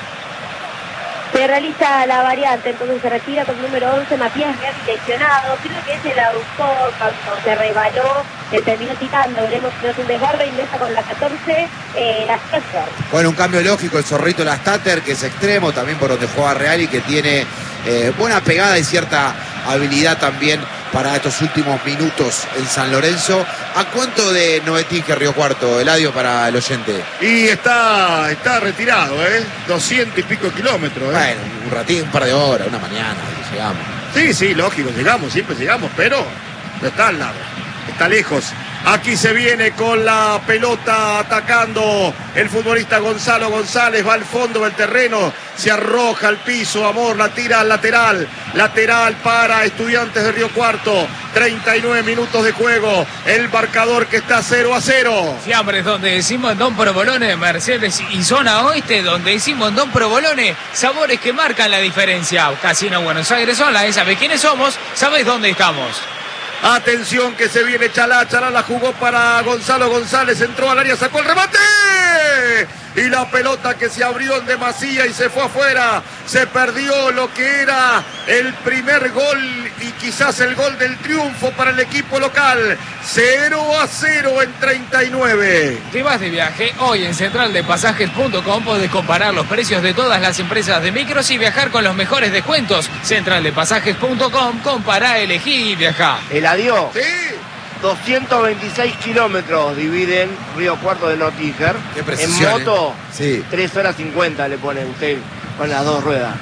Se realiza la variante, entonces se retira con el número 11 Matías Real lesionado. Creo que es el aductor cuando se rebaló, se terminó quitando. Veremos si no es un desgarro. Ingresa con la 14, la Statter. Bueno, un cambio lógico, el zorrito la Statter, que es extremo, también por donde juega Real y que tiene buena pegada y cierta habilidad también para estos últimos minutos en San Lorenzo. ¿A cuánto de Novetinge Río Cuarto, Eladio, para el oyente? Y está retirado, 200 y pico kilómetros. Bueno, un ratito, un par de horas, una mañana, llegamos. Sí, lógico, llegamos, siempre llegamos, pero no está al lado, está lejos. Aquí se viene con la pelota atacando el futbolista Gonzalo González, va al fondo del terreno, se arroja al piso, Amor, la tira al lateral para Estudiantes de Río Cuarto, 39 minutos de juego, el marcador que está 0-0. Fiambres, donde decimos Don Provolone, Mercedes y zona oeste, donde decimos Don Provolone, sabores que marcan la diferencia. Casino Buenos Aires Online, ¿sabés quiénes somos? ¿Sabés dónde estamos? Atención que se viene Chalá la jugó para Gonzalo González, entró al área, sacó el remate y la pelota que se abrió en demasía y se fue afuera, se perdió lo que era el primer gol y quizás el gol del triunfo para el equipo local. 0-0 en 39. Te vas de viaje, hoy en centraldepasajes.com podés comparar los precios de todas las empresas de micros y viajar con los mejores descuentos. Centraldepasajes.com, compará, elegí y viajá. Eladio. Sí. 226 kilómetros dividen Río Cuarto de Notíger. Qué precisión, en moto, sí. 3 horas 50 le pone usted con las dos ruedas.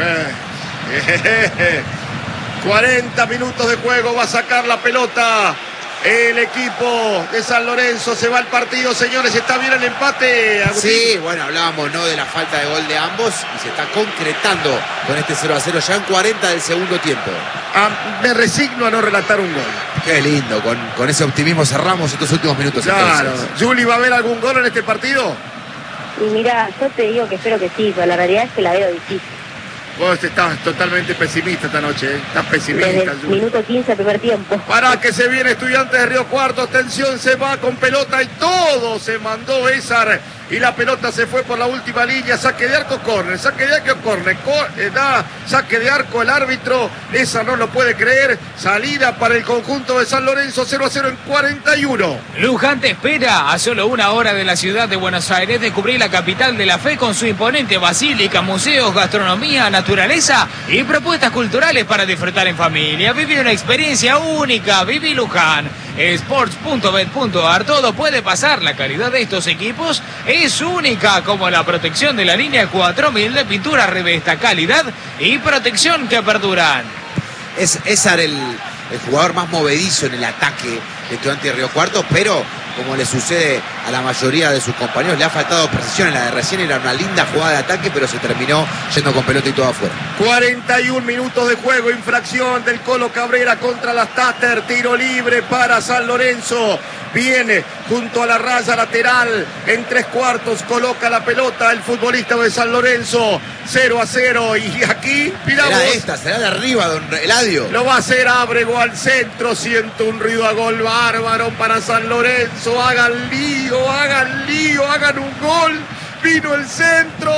40 minutos de juego, va a sacar la pelota el equipo de San Lorenzo, se va al partido, señores, está bien el empate, Agustín. Sí, bueno, hablábamos de la falta de gol de ambos y se está concretando con este 0-0 ya en 40 del segundo tiempo. Me resigno a no relatar un gol. Qué lindo, con ese optimismo cerramos estos últimos minutos. Claro. Entonces. Juli, ¿va a haber algún gol en este partido? Y mira, yo te digo que espero que sí, pero la realidad es que la veo difícil. Vos estás totalmente pesimista esta noche, Estás pesimista, Desde el Juli. minuto 15 del primer tiempo. Para que se viene Estudiantes de Río Cuarto, atención, se va con pelota y todo se mandó Ésar y la pelota se fue por la última línea. Saque de arco, córner, saque de arco, córner. Da saque de arco el árbitro, esa no lo puede creer. Salida para el conjunto de San Lorenzo, 0-0 en 41. Luján te espera a solo 1 hora de la ciudad de Buenos Aires. Descubrí la capital de la fe con su imponente basílica, museos, gastronomía, naturaleza y propuestas culturales para disfrutar en familia. Viví una experiencia única. Viví Luján. Sports.bet.ar. Todo puede pasar. La calidad de estos equipos es única, como la protección de la línea 4000 de pintura Revesta. Calidad y protección que perduran. Es César el jugador más movedizo en el ataque de Estudiantes de Río Cuarto, pero como le sucede a la mayoría de sus compañeros, le ha faltado precisión. En la de recién era una linda jugada de ataque, pero se terminó yendo con pelota y todo afuera. 41 minutos de juego, infracción del Colo Cabrera contra las Tater, tiro libre para San Lorenzo. Viene junto a la raya lateral, en 3/4 coloca la pelota el futbolista de San Lorenzo, 0-0, y aquí, mirá vos, será de arriba, don Eladio. lo va a hacer Ábrego al centro, siento un ruido a gol bárbaro para San Lorenzo. Hagan lío, hagan un gol. Vino el centro,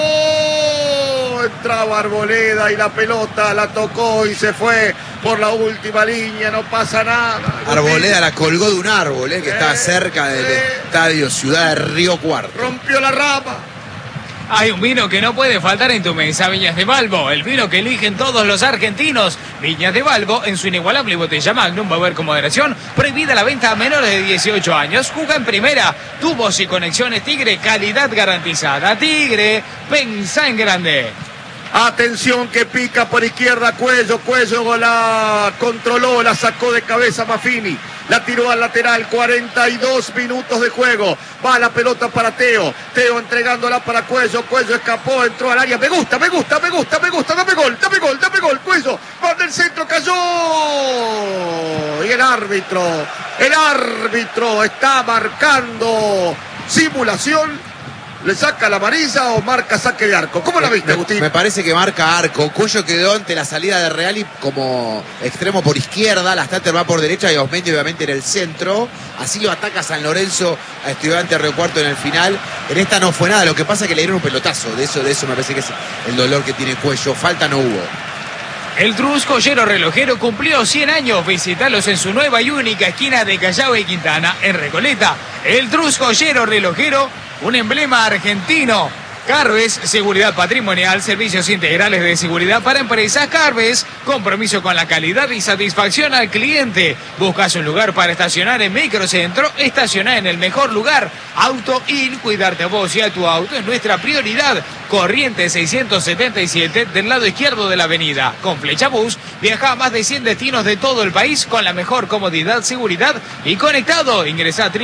entraba Arboleda y la pelota la tocó y se fue por la última línea, no pasa nada. Arboleda la colgó de un árbol que está cerca del estadio Ciudad de Río Cuarto. Rompió la rama. Hay un vino que no puede faltar en tu mesa, Viñas de Balbo, el vino que eligen todos los argentinos. Viñas de Balbo, en su inigualable botella Magnum, beber con moderación, prohibida la venta a menores de 18 años. Juega en primera, tubos y conexiones Tigre, calidad garantizada. Tigre, pensá en grande. Atención que pica por izquierda Cuello la controló, la sacó de cabeza Maffini, la tiró al lateral, 42 minutos de juego, va la pelota para Teo entregándola para Cuello escapó, entró al área, me gusta, dame gol, Cuello, va del centro, cayó, y el árbitro está marcando simulación. ¿Le saca la amarilla o marca saque de arco? ¿Cómo la viste, Agustín? Me parece que marca arco. Cuello quedó ante la salida de Reali como extremo por izquierda. La Stater va por derecha y Osmendi obviamente en el centro. Así lo ataca San Lorenzo a Estudiantes de Río Cuarto en el final. En esta no fue nada. Lo que pasa es que le dieron un pelotazo. De eso me parece que es el dolor que tiene Cuello. Falta no hubo. El Trus Joyero Relojero cumplió 100 años. Visítalos en su nueva y única esquina de Callao y Quintana, en Recoleta. El Trus Joyero Relojero, un emblema argentino. Carves, seguridad patrimonial, servicios integrales de seguridad para empresas. Carves, compromiso con la calidad y satisfacción al cliente. Buscas un lugar para estacionar en Microcentro, estacionar en el mejor lugar. Auto In, cuidarte a vos y a tu auto es nuestra prioridad. Corriente 677 del lado izquierdo de la avenida. Con Flechabús viaja a más de 100 destinos de todo el país con la mejor comodidad, seguridad y conectado. Ingresa a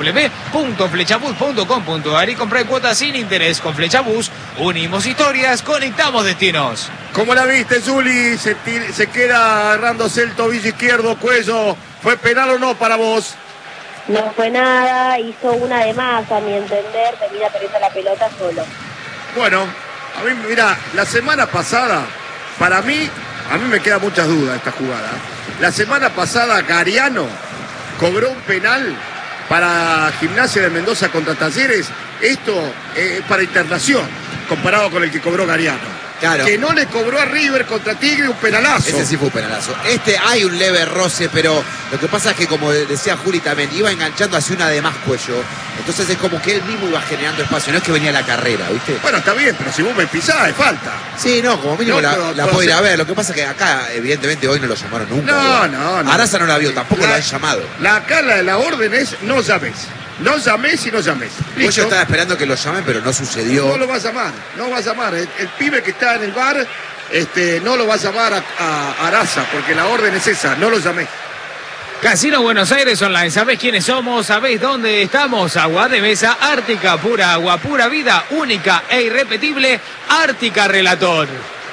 www.flechabús.com.ar y compra cuotas sin interés. Con Flechabús unimos historias, conectamos destinos. ¿Cómo la viste, Zuli? Se queda agarrándose el tobillo izquierdo, Cuello. ¿Fue penal o no para vos? No fue nada, hizo una de más, a mi entender, termina perdiendo la pelota solo. Bueno, a mí, mira, la semana pasada, a mí me quedan muchas dudas esta jugada. La semana pasada Gariano cobró un penal para Gimnasia de Mendoza contra Talleres. Esto es para internación, comparado con el que cobró Gariano. Claro. Que no le cobró a River contra Tigre un penalazo. Ese sí fue un penalazo. Hay un leve roce, pero lo que pasa es que, como decía Juli también, iba enganchando hacia una de más Cuello. Entonces es como que él mismo iba generando espacio, no es que venía la carrera, ¿viste? Bueno, está bien, pero si vos me pisás, es falta. Sí, no, como mínimo No, la puedo ir a ver. Lo que pasa es que acá, evidentemente, hoy no lo llamaron nunca. No. Araza no la vio, tampoco lo han llamado. Acá la orden es no llames. No llames y no llames. Cuello estaba esperando que lo llamen, pero no sucedió. No lo va a llamar. El pibe que está en el bar no lo va a llamar a Araza, porque la orden es esa, no lo llamé. Casino Buenos Aires Online, ¿sabés quiénes somos? ¿Sabés dónde estamos? Agua de mesa Ártica, pura agua, pura vida, única e irrepetible, Ártica Relator.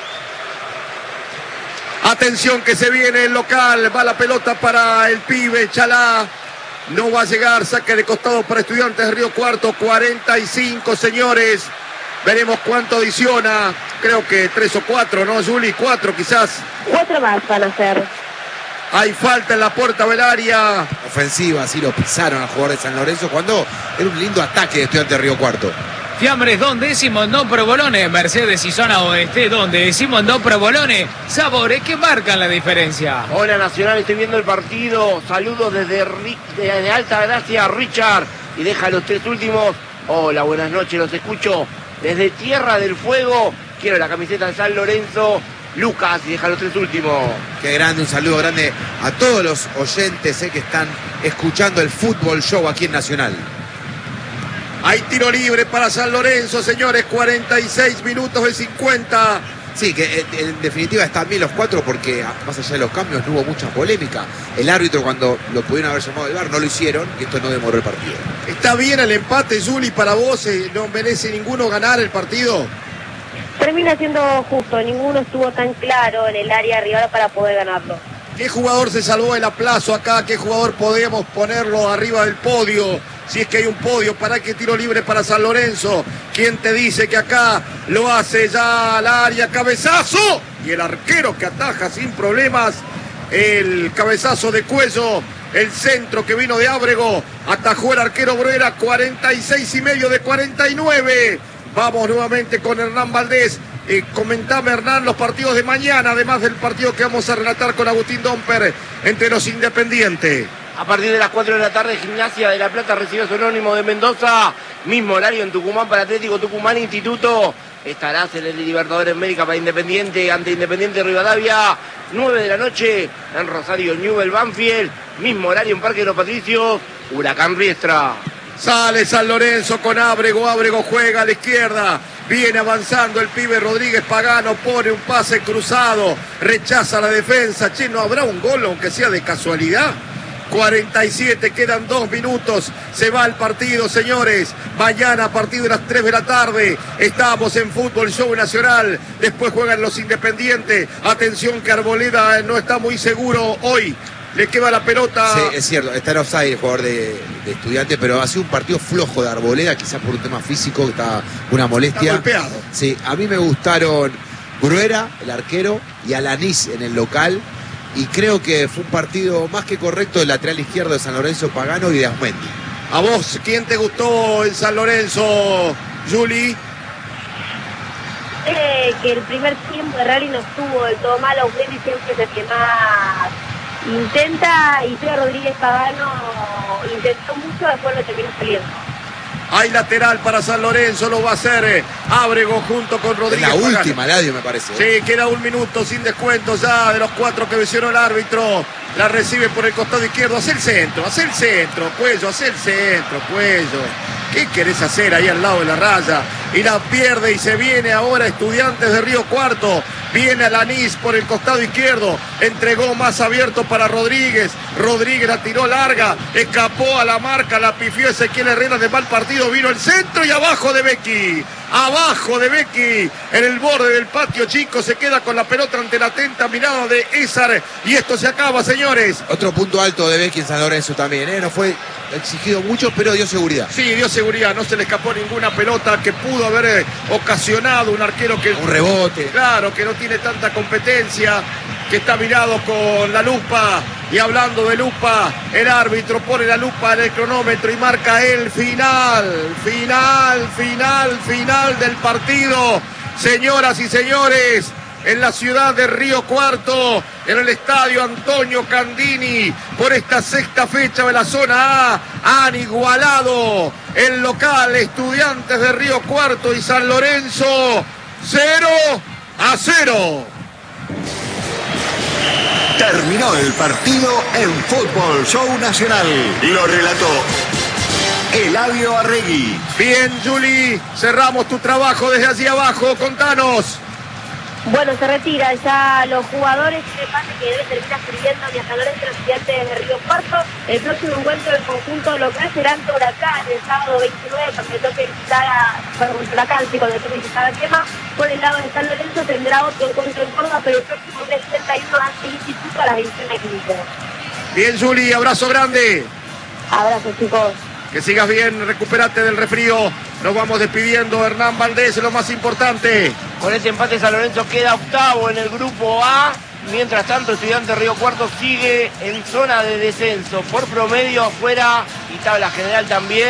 Atención que se viene el local, va la pelota para el pibe Chalá. No va a llegar, saque de costado para Estudiantes de Río Cuarto, 45, señores. Veremos cuánto adiciona, creo que 3 o 4, ¿no, Juli? 4 quizás. 4 más van a ser. Hay falta en la puerta del área. Ofensiva, así lo pisaron al jugador de San Lorenzo cuando era un lindo ataque de Estudiantes de Río Cuarto. Fiambres Don Décimo, no Provolone. Mercedes y zona oeste, Don Décimo, no Provolone. Sabores que marcan la diferencia. Hola Nacional, estoy viendo el partido. Saludos desde Alta Gracia, Richard. Y deja los 3 últimos. Hola, buenas noches, los escucho desde Tierra del Fuego. Quiero la camiseta de San Lorenzo. Lucas, y deja los 3 últimos. Qué grande, un saludo grande a todos los oyentes que están escuchando el Fútbol Show aquí en Nacional. Hay tiro libre para San Lorenzo, señores, 46 minutos de 50. Sí, que en definitiva están bien los 4 porque más allá de los cambios no hubo mucha polémica. El árbitro cuando lo pudieron haber llamado del VAR no lo hicieron y esto no demoró el partido. ¿Está bien el empate, Juli, para vos? ¿No merece ninguno ganar el partido? Termina siendo justo, ninguno estuvo tan claro en el área rival para poder ganarlo. ¿Qué jugador se salvó el aplazo acá? ¿Qué jugador podemos ponerlo arriba del podio? Si es que hay un podio, ¿para qué tiro libre para San Lorenzo? ¿Quién te dice que acá lo hace ya al área? ¡Cabezazo! Y el arquero que ataja sin problemas. El cabezazo de Cuello. El centro que vino de Ábrego. Atajó el arquero Bruera. 46,5 de 49. Vamos nuevamente con Hernán Valdés. Comentame, Hernán, los partidos de mañana, además del partido que vamos a relatar con Agustín Domper entre los Independientes. A partir de las 4 de la tarde, Gimnasia de La Plata recibe a Sonónimo de Mendoza. Mismo horario en Tucumán para Atlético Tucumán Instituto. Estarás en el Libertadores América para Independiente ante Independiente Rivadavia. 9 de la noche en Rosario Newell Banfield. Mismo horario en Parque de los Patricios. Huracán Riestra. Sale San Lorenzo con Ábrego. Ábrego juega a la izquierda. Viene avanzando el pibe Rodríguez Pagano. Pone un pase cruzado. Rechaza la defensa. Che, ¿no habrá un gol aunque sea de casualidad? 47, quedan 2 minutos. Se va el partido, señores. Mañana a partir de las 3 de la tarde estamos en Fútbol Show Nacional. Después juegan los Independientes. Atención que Arboleda no está muy seguro hoy. Le queda la pelota. Sí, es cierto, está en offside el jugador de Estudiantes, pero ha sido un partido flojo de Arboleda, quizás por un tema físico, está una molestia. Está golpeado. Sí, a mí me gustaron Bruera, el arquero, y Alanís en el local. Y creo que fue un partido más que correcto del lateral izquierdo de San Lorenzo Pagano y de Asmendi. ¿A vos quién te gustó en San Lorenzo, Juli? Que el primer tiempo de Rally no estuvo del todo mal. Augusti siempre es el que más intenta, y Pedro Rodríguez Pagano intentó mucho, después lo terminó saliendo. Hay lateral para San Lorenzo, lo va a hacer Ábrego junto con Rodríguez La Pagano. última, Ladio, me parece. Sí, queda 1 minuto sin descuento ya de los 4 que mencionó el árbitro. La recibe por el costado izquierdo. Hace el centro, Cuello, hace el centro, Cuello. ¿Qué querés hacer ahí al lado de la raya? Y la pierde y se viene ahora Estudiantes de Río Cuarto. Viene Alanís por el costado izquierdo. Entregó más abierto para Rodríguez. Rodríguez la tiró larga. Escapó a la marca. La pifió Ezequiel Herrera de mal partido. Vino el centro y abajo de Becky. Abajo de Becky. En el borde del patio chico. Se queda con la pelota ante la atenta mirada de Ézar. Y esto se acaba, señores. Otro punto alto de Becky en San Lorenzo también. No fue exigido mucho, pero dio seguridad. Sí, dio seguridad. No se le escapó ninguna pelota que pudo haber ocasionado un arquero que... Un rebote. Claro, que no tiene tanta competencia, que está mirado con la lupa. Y hablando de lupa, el árbitro pone la lupa en el cronómetro y marca el final del partido. Señoras y señores, en la ciudad de Río Cuarto, en el estadio Antonio Candini, por esta sexta fecha de la zona A, han igualado el local Estudiantes de Río Cuarto y San Lorenzo 0-0. Terminó el partido en Fútbol Show Nacional. Lo relató Eladio Arregui. Bien, Juli, cerramos tu trabajo desde allí abajo, contanos. Bueno, se retira ya los jugadores, que pasa que debe terminar escribiendo ni a San Lorenzo, los Estudiantes de Río Cuarto. El próximo encuentro del conjunto local será ante Huracán el sábado 29, cuando le toque visitar Huracán, sí, cuando le toque visitar a Quema. Por el lado de San Lorenzo tendrá otro encuentro en Córdoba, pero el próximo 31 ante el Instituto a las 21:15. Bien, Juli, abrazo grande. Abrazo, chicos. Que sigas bien, recupérate del resfrío. Nos vamos despidiendo. Hernán Valdés, lo más importante. Con este empate San Lorenzo queda octavo en el grupo A. Mientras tanto, Estudiantes Río Cuarto sigue en zona de descenso. Por promedio afuera y tabla general también.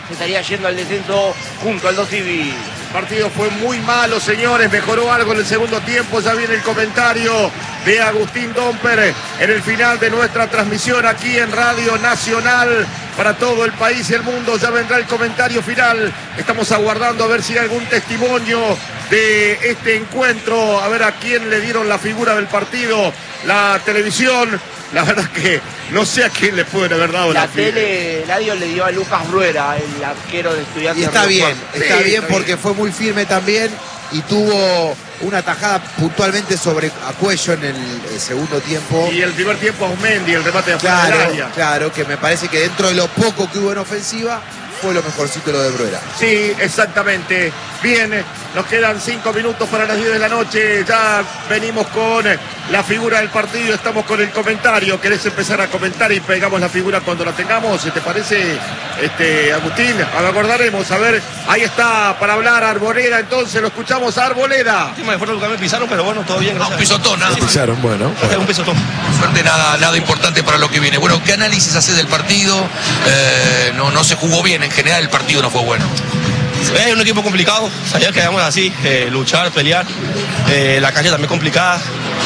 estaría yendo al descenso junto al Civi. El partido fue muy malo, señores, mejoró algo en el segundo tiempo, ya viene el comentario de Agustín Domper en el final de nuestra transmisión aquí en Radio Nacional para todo el país y el mundo. Ya vendrá el comentario final, estamos aguardando a ver si hay algún testimonio de este encuentro, a ver a quién le dieron la figura del partido, la televisión. La verdad que no sé a quién le pueden haber dado la tele. Eladio le dio a Lucas Bruera, el arquero de Estudiantes. Y está bien, está Sí, bien está porque fue muy firme también y tuvo una tajada puntualmente sobre a Cuello en el segundo tiempo. Y el primer tiempo a Aumendi, el remate de afuera del área. Claro, que me parece que dentro de lo poco que hubo en ofensiva fue lo mejorcito lo de Bruera. Sí, exactamente. Bien, nos quedan 5 minutos para las 10 de la noche. Ya venimos con la figura del partido. Estamos con el comentario. ¿Querés empezar a comentar y pegamos la figura cuando la tengamos? ¿Te parece, Agustín? Acordaremos. A ver, ahí está para hablar Arboleda. Entonces lo escuchamos a Arboleda. De fuera del cambio pisaron, pero bueno, todo bien. Un pisotón, nada más. Pisaron, bueno. Un pisotón. Suerte, nada importante para lo que viene. Bueno, ¿qué análisis haces del partido? No se jugó bien, en general el partido no fue bueno. Es un equipo complicado, sabía que íbamos así, luchar, pelear. La calle también complicada.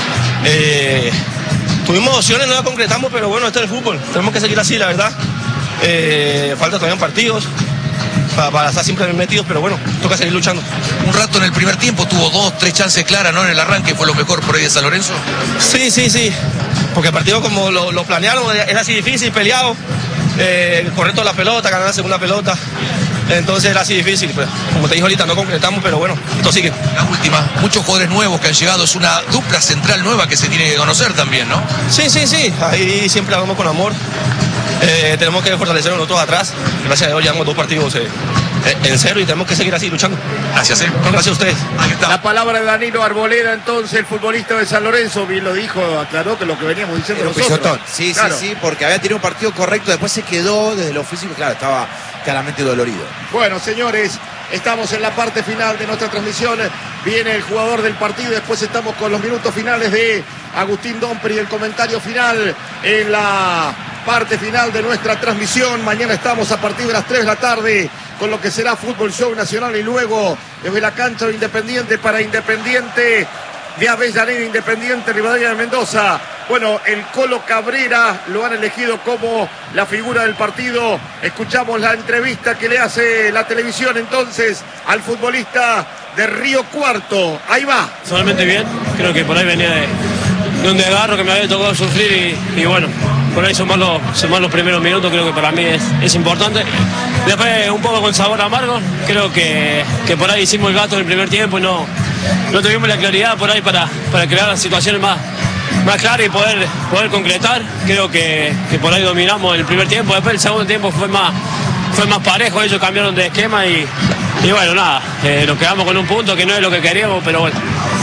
Tuvimos opciones, no las concretamos, pero bueno, este es el fútbol. Tenemos que seguir así, la verdad. Falta todavía partidos para estar siempre metidos, pero bueno, toca seguir luchando. Un rato en el primer tiempo tuvo 2-3 chances claras, ¿no? En el arranque fue lo mejor por ahí de San Lorenzo. Sí, porque el partido como lo planearon, era así difícil, peleado, correr toda la pelota, ganar la segunda pelota. Entonces era así difícil, pues, como te dije ahorita, no concretamos, pero bueno, esto sigue. La última, muchos jugadores nuevos que han llegado, es una dupla central nueva que se tiene que conocer también, ¿no? Sí, ahí siempre hablamos con amor. Tenemos que fortalecernos nosotros atrás. Gracias a Dios llevamos 2 partidos en cero y tenemos que seguir así luchando. Gracias, Gracias a ustedes. Ahí está. La palabra de Danilo Arboleda, entonces, el futbolista de San Lorenzo, bien lo dijo, aclaró que lo que veníamos diciendo Era un nosotros. pisotón. Sí, claro. Sí, porque había tenido un partido correcto, después se quedó desde lo físico, claro, estaba claramente dolorido. Bueno, señores, estamos en la parte final de nuestra transmisión. Viene el jugador del partido. Después estamos con los minutos finales de Agustín Domper y el comentario final en la parte final de nuestra transmisión. Mañana estamos a partir de las 3 de la tarde con lo que será Fútbol Show Nacional y luego desde la cancha de Independiente para Independiente de Avellaneda, Independiente Rivadavia de Mendoza. Bueno, el Colo Cabrera lo han elegido como la figura del partido. Escuchamos la entrevista que le hace la televisión entonces al futbolista de Río Cuarto. Ahí va. Solamente bien, creo que por ahí venía de un desgarro que me había tocado sufrir y bueno, por ahí sumar los primeros minutos creo que para mí es importante. Después un poco con sabor amargo, creo que por ahí hicimos el gato en el primer tiempo y no tuvimos la claridad por ahí para crear las situaciones más claras y poder concretar. Creo que por ahí dominamos el primer tiempo, después el segundo tiempo fue más parejo, ellos cambiaron de esquema y bueno, nada, nos quedamos con un punto que no es lo que queríamos, pero bueno.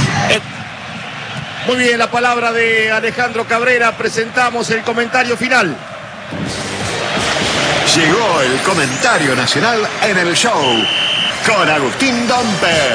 Muy bien, la palabra de Alejandro Cabrera. Presentamos el comentario final. Llegó el comentario nacional en el show con Agustín Domper.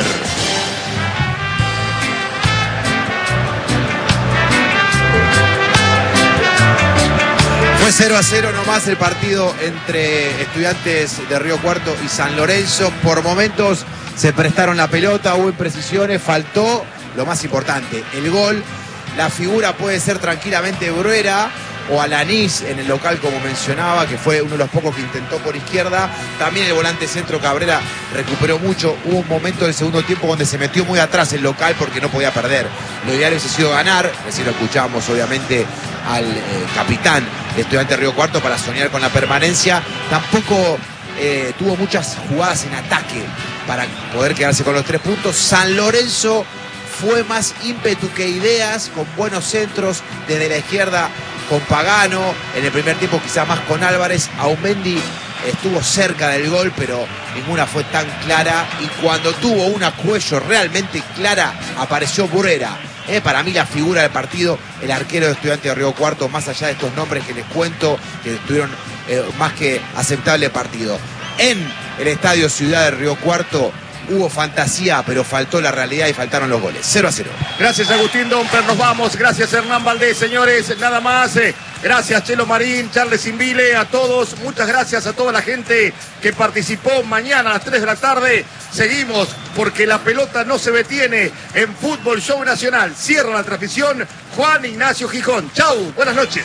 Fue 0-0 nomás el partido entre Estudiantes de Río Cuarto y San Lorenzo. Por momentos se prestaron la pelota, hubo imprecisiones, faltó lo más importante, el gol. La figura puede ser tranquilamente Bruera o Alanís en el local, como mencionaba, que fue uno de los pocos que intentó por izquierda. También el volante centro Cabrera recuperó mucho. Hubo un momento del segundo tiempo donde se metió muy atrás el local porque no podía perder. Lo ideal hubiese sido ganar. Recién lo escuchábamos, obviamente, al capitán de Estudiantes Río Cuarto para soñar con la permanencia. Tampoco tuvo muchas jugadas en ataque para poder quedarse con los 3 puntos. San Lorenzo fue más ímpetu que ideas, con buenos centros desde la izquierda con Pagano, en el primer tiempo quizás más con Álvarez. Aumendi estuvo cerca del gol, pero ninguna fue tan clara, y cuando tuvo una Cuello realmente clara, apareció Bruera. Para mí la figura del partido, el arquero de Estudiantes de Río Cuarto, más allá de estos nombres que les cuento, que tuvieron más que aceptable partido. En el Estadio Ciudad de Río Cuarto hubo fantasía, pero faltó la realidad y faltaron los goles. 0-0. Gracias, Agustín Domper. Nos vamos. Gracias, Hernán Valdés. Señores, nada más. Gracias, Chelo Marín, Charles Invile, a todos. Muchas gracias a toda la gente que participó. Mañana a las 3 de la tarde seguimos, porque la pelota no se detiene en Fútbol Show Nacional. Cierra la transmisión Juan Ignacio Gijón. Chau, buenas noches.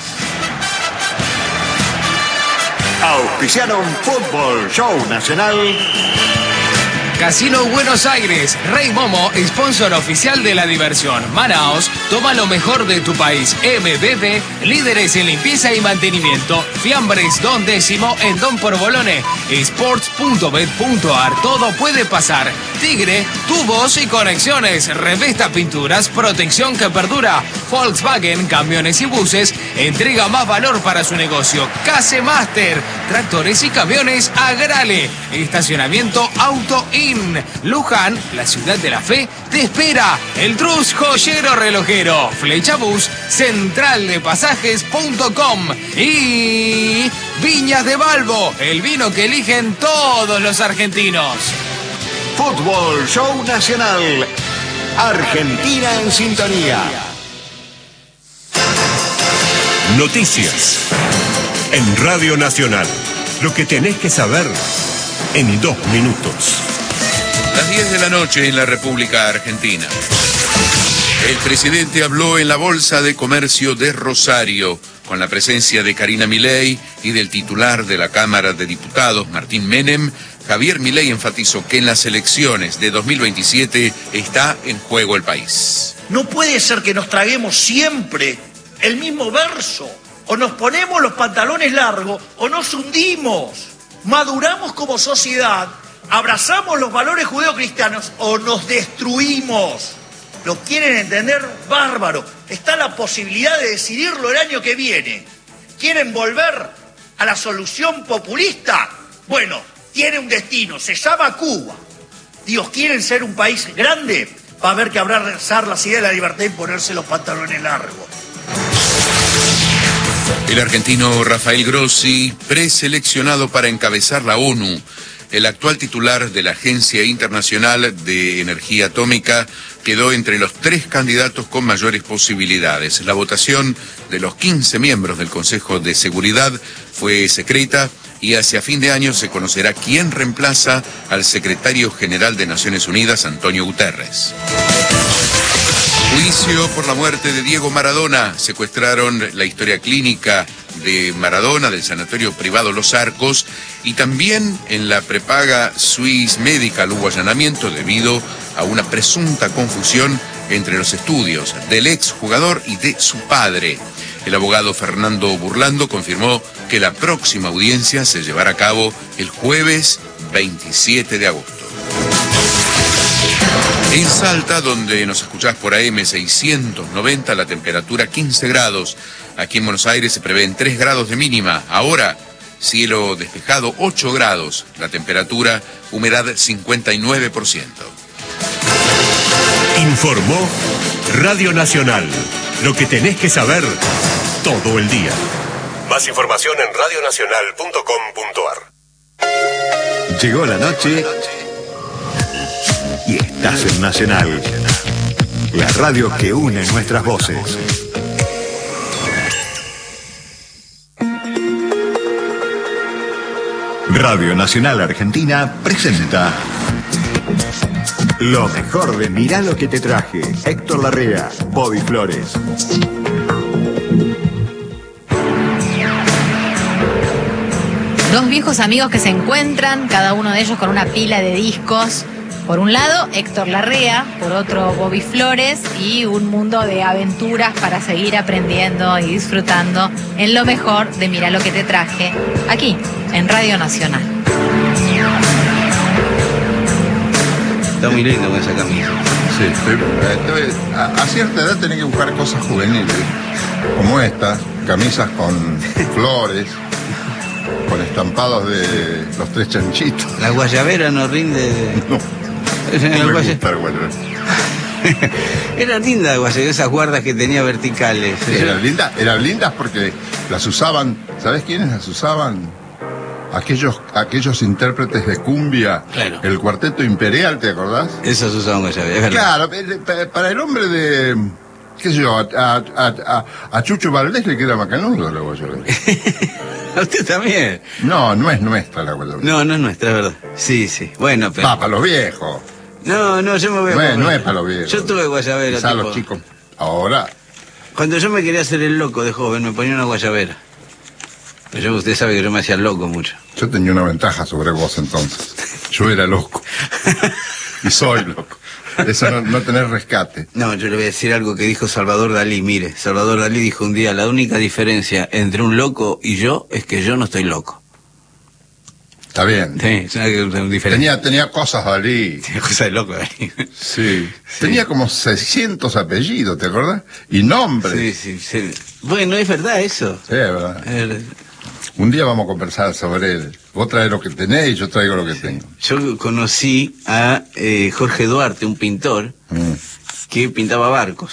Auspiciaron Fútbol Show Nacional. Casino Buenos Aires, Rey Momo, sponsor oficial de la diversión. Manaos, toma lo mejor de tu país. MBB, líderes en limpieza y mantenimiento. Fiambres Don Décimo en Don Porbolone. Sports.bet.ar, todo puede pasar. Tigre, tubos y conexiones. Revesta Pinturas, protección que perdura. Volkswagen, camiones y buses, entrega más valor para su negocio. Case Master, tractores y camiones Agrale. Estacionamiento Auto In. Luján, la ciudad de la fe, te espera. El Trus Joyero Relojero. Flecha Bus, centraldepasajes.com. Y Viñas de Balbo, el vino que eligen todos los argentinos. Fútbol Show Nacional. Argentina en sintonía. Noticias en Radio Nacional. Lo que tenés que saber en 2 minutos. Las 10 de la noche en la República Argentina. El presidente habló en la Bolsa de Comercio de Rosario, con la presencia de Karina Milei y del titular de la Cámara de Diputados, Martín Menem. Javier Milei enfatizó que en las elecciones de 2027 está en juego el país. No puede ser que nos traguemos siempre el mismo verso. O nos ponemos los pantalones largos o nos hundimos. Maduramos como sociedad, abrazamos los valores judeocristianos o nos destruimos. ¿Lo quieren entender? Bárbaro. Está la posibilidad de decidirlo el año que viene. ¿Quieren volver a la solución populista? Bueno, tiene un destino, se llama Cuba. Dios, ¿quieren ser un país grande? Va a haber que abrazar las ideas de la libertad y ponerse los pantalones largos. El argentino Rafael Grossi, preseleccionado para encabezar la ONU. El actual titular de la Agencia Internacional de Energía Atómica quedó entre los 3 candidatos con mayores posibilidades. La votación de los 15 miembros del Consejo de Seguridad fue secreta y hacia fin de año se conocerá quién reemplaza al secretario general de Naciones Unidas, Antonio Guterres. Juicio por la muerte de Diego Maradona. Secuestraron la historia clínica de Maradona del sanatorio privado Los Arcos, y también en la prepaga Swiss Medical hubo allanamiento debido a una presunta confusión entre los estudios del exjugador y de su padre. El abogado Fernando Burlando confirmó que la próxima audiencia se llevará a cabo el jueves 27 de agosto. En Salta, donde nos escuchás por AM 690, la temperatura 15 grados. Aquí en Buenos Aires se prevén 3 grados de mínima. Ahora, cielo despejado 8 grados. La temperatura, humedad 59%. Informó Radio Nacional. Lo que tenés que saber todo el día. Más información en radionacional.com.ar. Llegó la noche y estás en Nacional, la radio que une nuestras voces. Radio Nacional Argentina presenta lo mejor de Mirá lo que te traje. Héctor Larrea, Bobby Flores. Dos viejos amigos que se encuentran, cada uno de ellos con una pila de discos. Por un lado, Héctor Larrea, por otro, Bobby Flores, y un mundo de aventuras para seguir aprendiendo y disfrutando en lo mejor de Mirá lo que te traje, aquí, en Radio Nacional. Está muy lindo con esa camisa. Sí, a cierta edad tenés que buscar cosas juveniles, como esta, camisas con flores, con estampados de los 3 chanchitos. La guayabera no rinde. No. Era linda esas guardas que tenía verticales. Eran lindas porque las usaban, ¿sabés quiénes las usaban? Aquellos intérpretes de cumbia, claro. El Cuarteto Imperial, ¿te acordás? Esos usaban guayabera, es verdad. Claro, para el hombre de qué sé yo, a Chucho Valdés le queda macanudo la guayabera. ¿A usted también? No, no es nuestra la guayabera. No, no es nuestra, es verdad. Sí, sí. Bueno, pero... Va, para los viejos. No, yo me voy a... No es para los viejos. Yo tuve guayabera, Quizá tipo... los chicos. Ahora... Cuando yo me quería hacer el loco de joven, me ponía una guayabera. Pero usted sabe que yo me hacía loco mucho. Yo tenía una ventaja sobre vos entonces. Yo era loco. Y soy loco. Eso no tener rescate. No, yo le voy a decir algo que dijo Salvador Dalí. Mire, Salvador Dalí dijo un día, la única diferencia entre un loco y yo es que yo no estoy loco. Está bien. Sí, es una diferencia. Tenía cosas Dalí. Tenía cosas de loco Dalí. Sí. Tenía como 600 apellidos, ¿te acordás? Y nombres. Sí. Bueno, es verdad eso. Sí, es verdad. Un día vamos a conversar sobre él. Vos traes lo que tenés y yo traigo lo que tengo. Yo conocí a Jorge Duarte, un pintor, que pintaba barcos.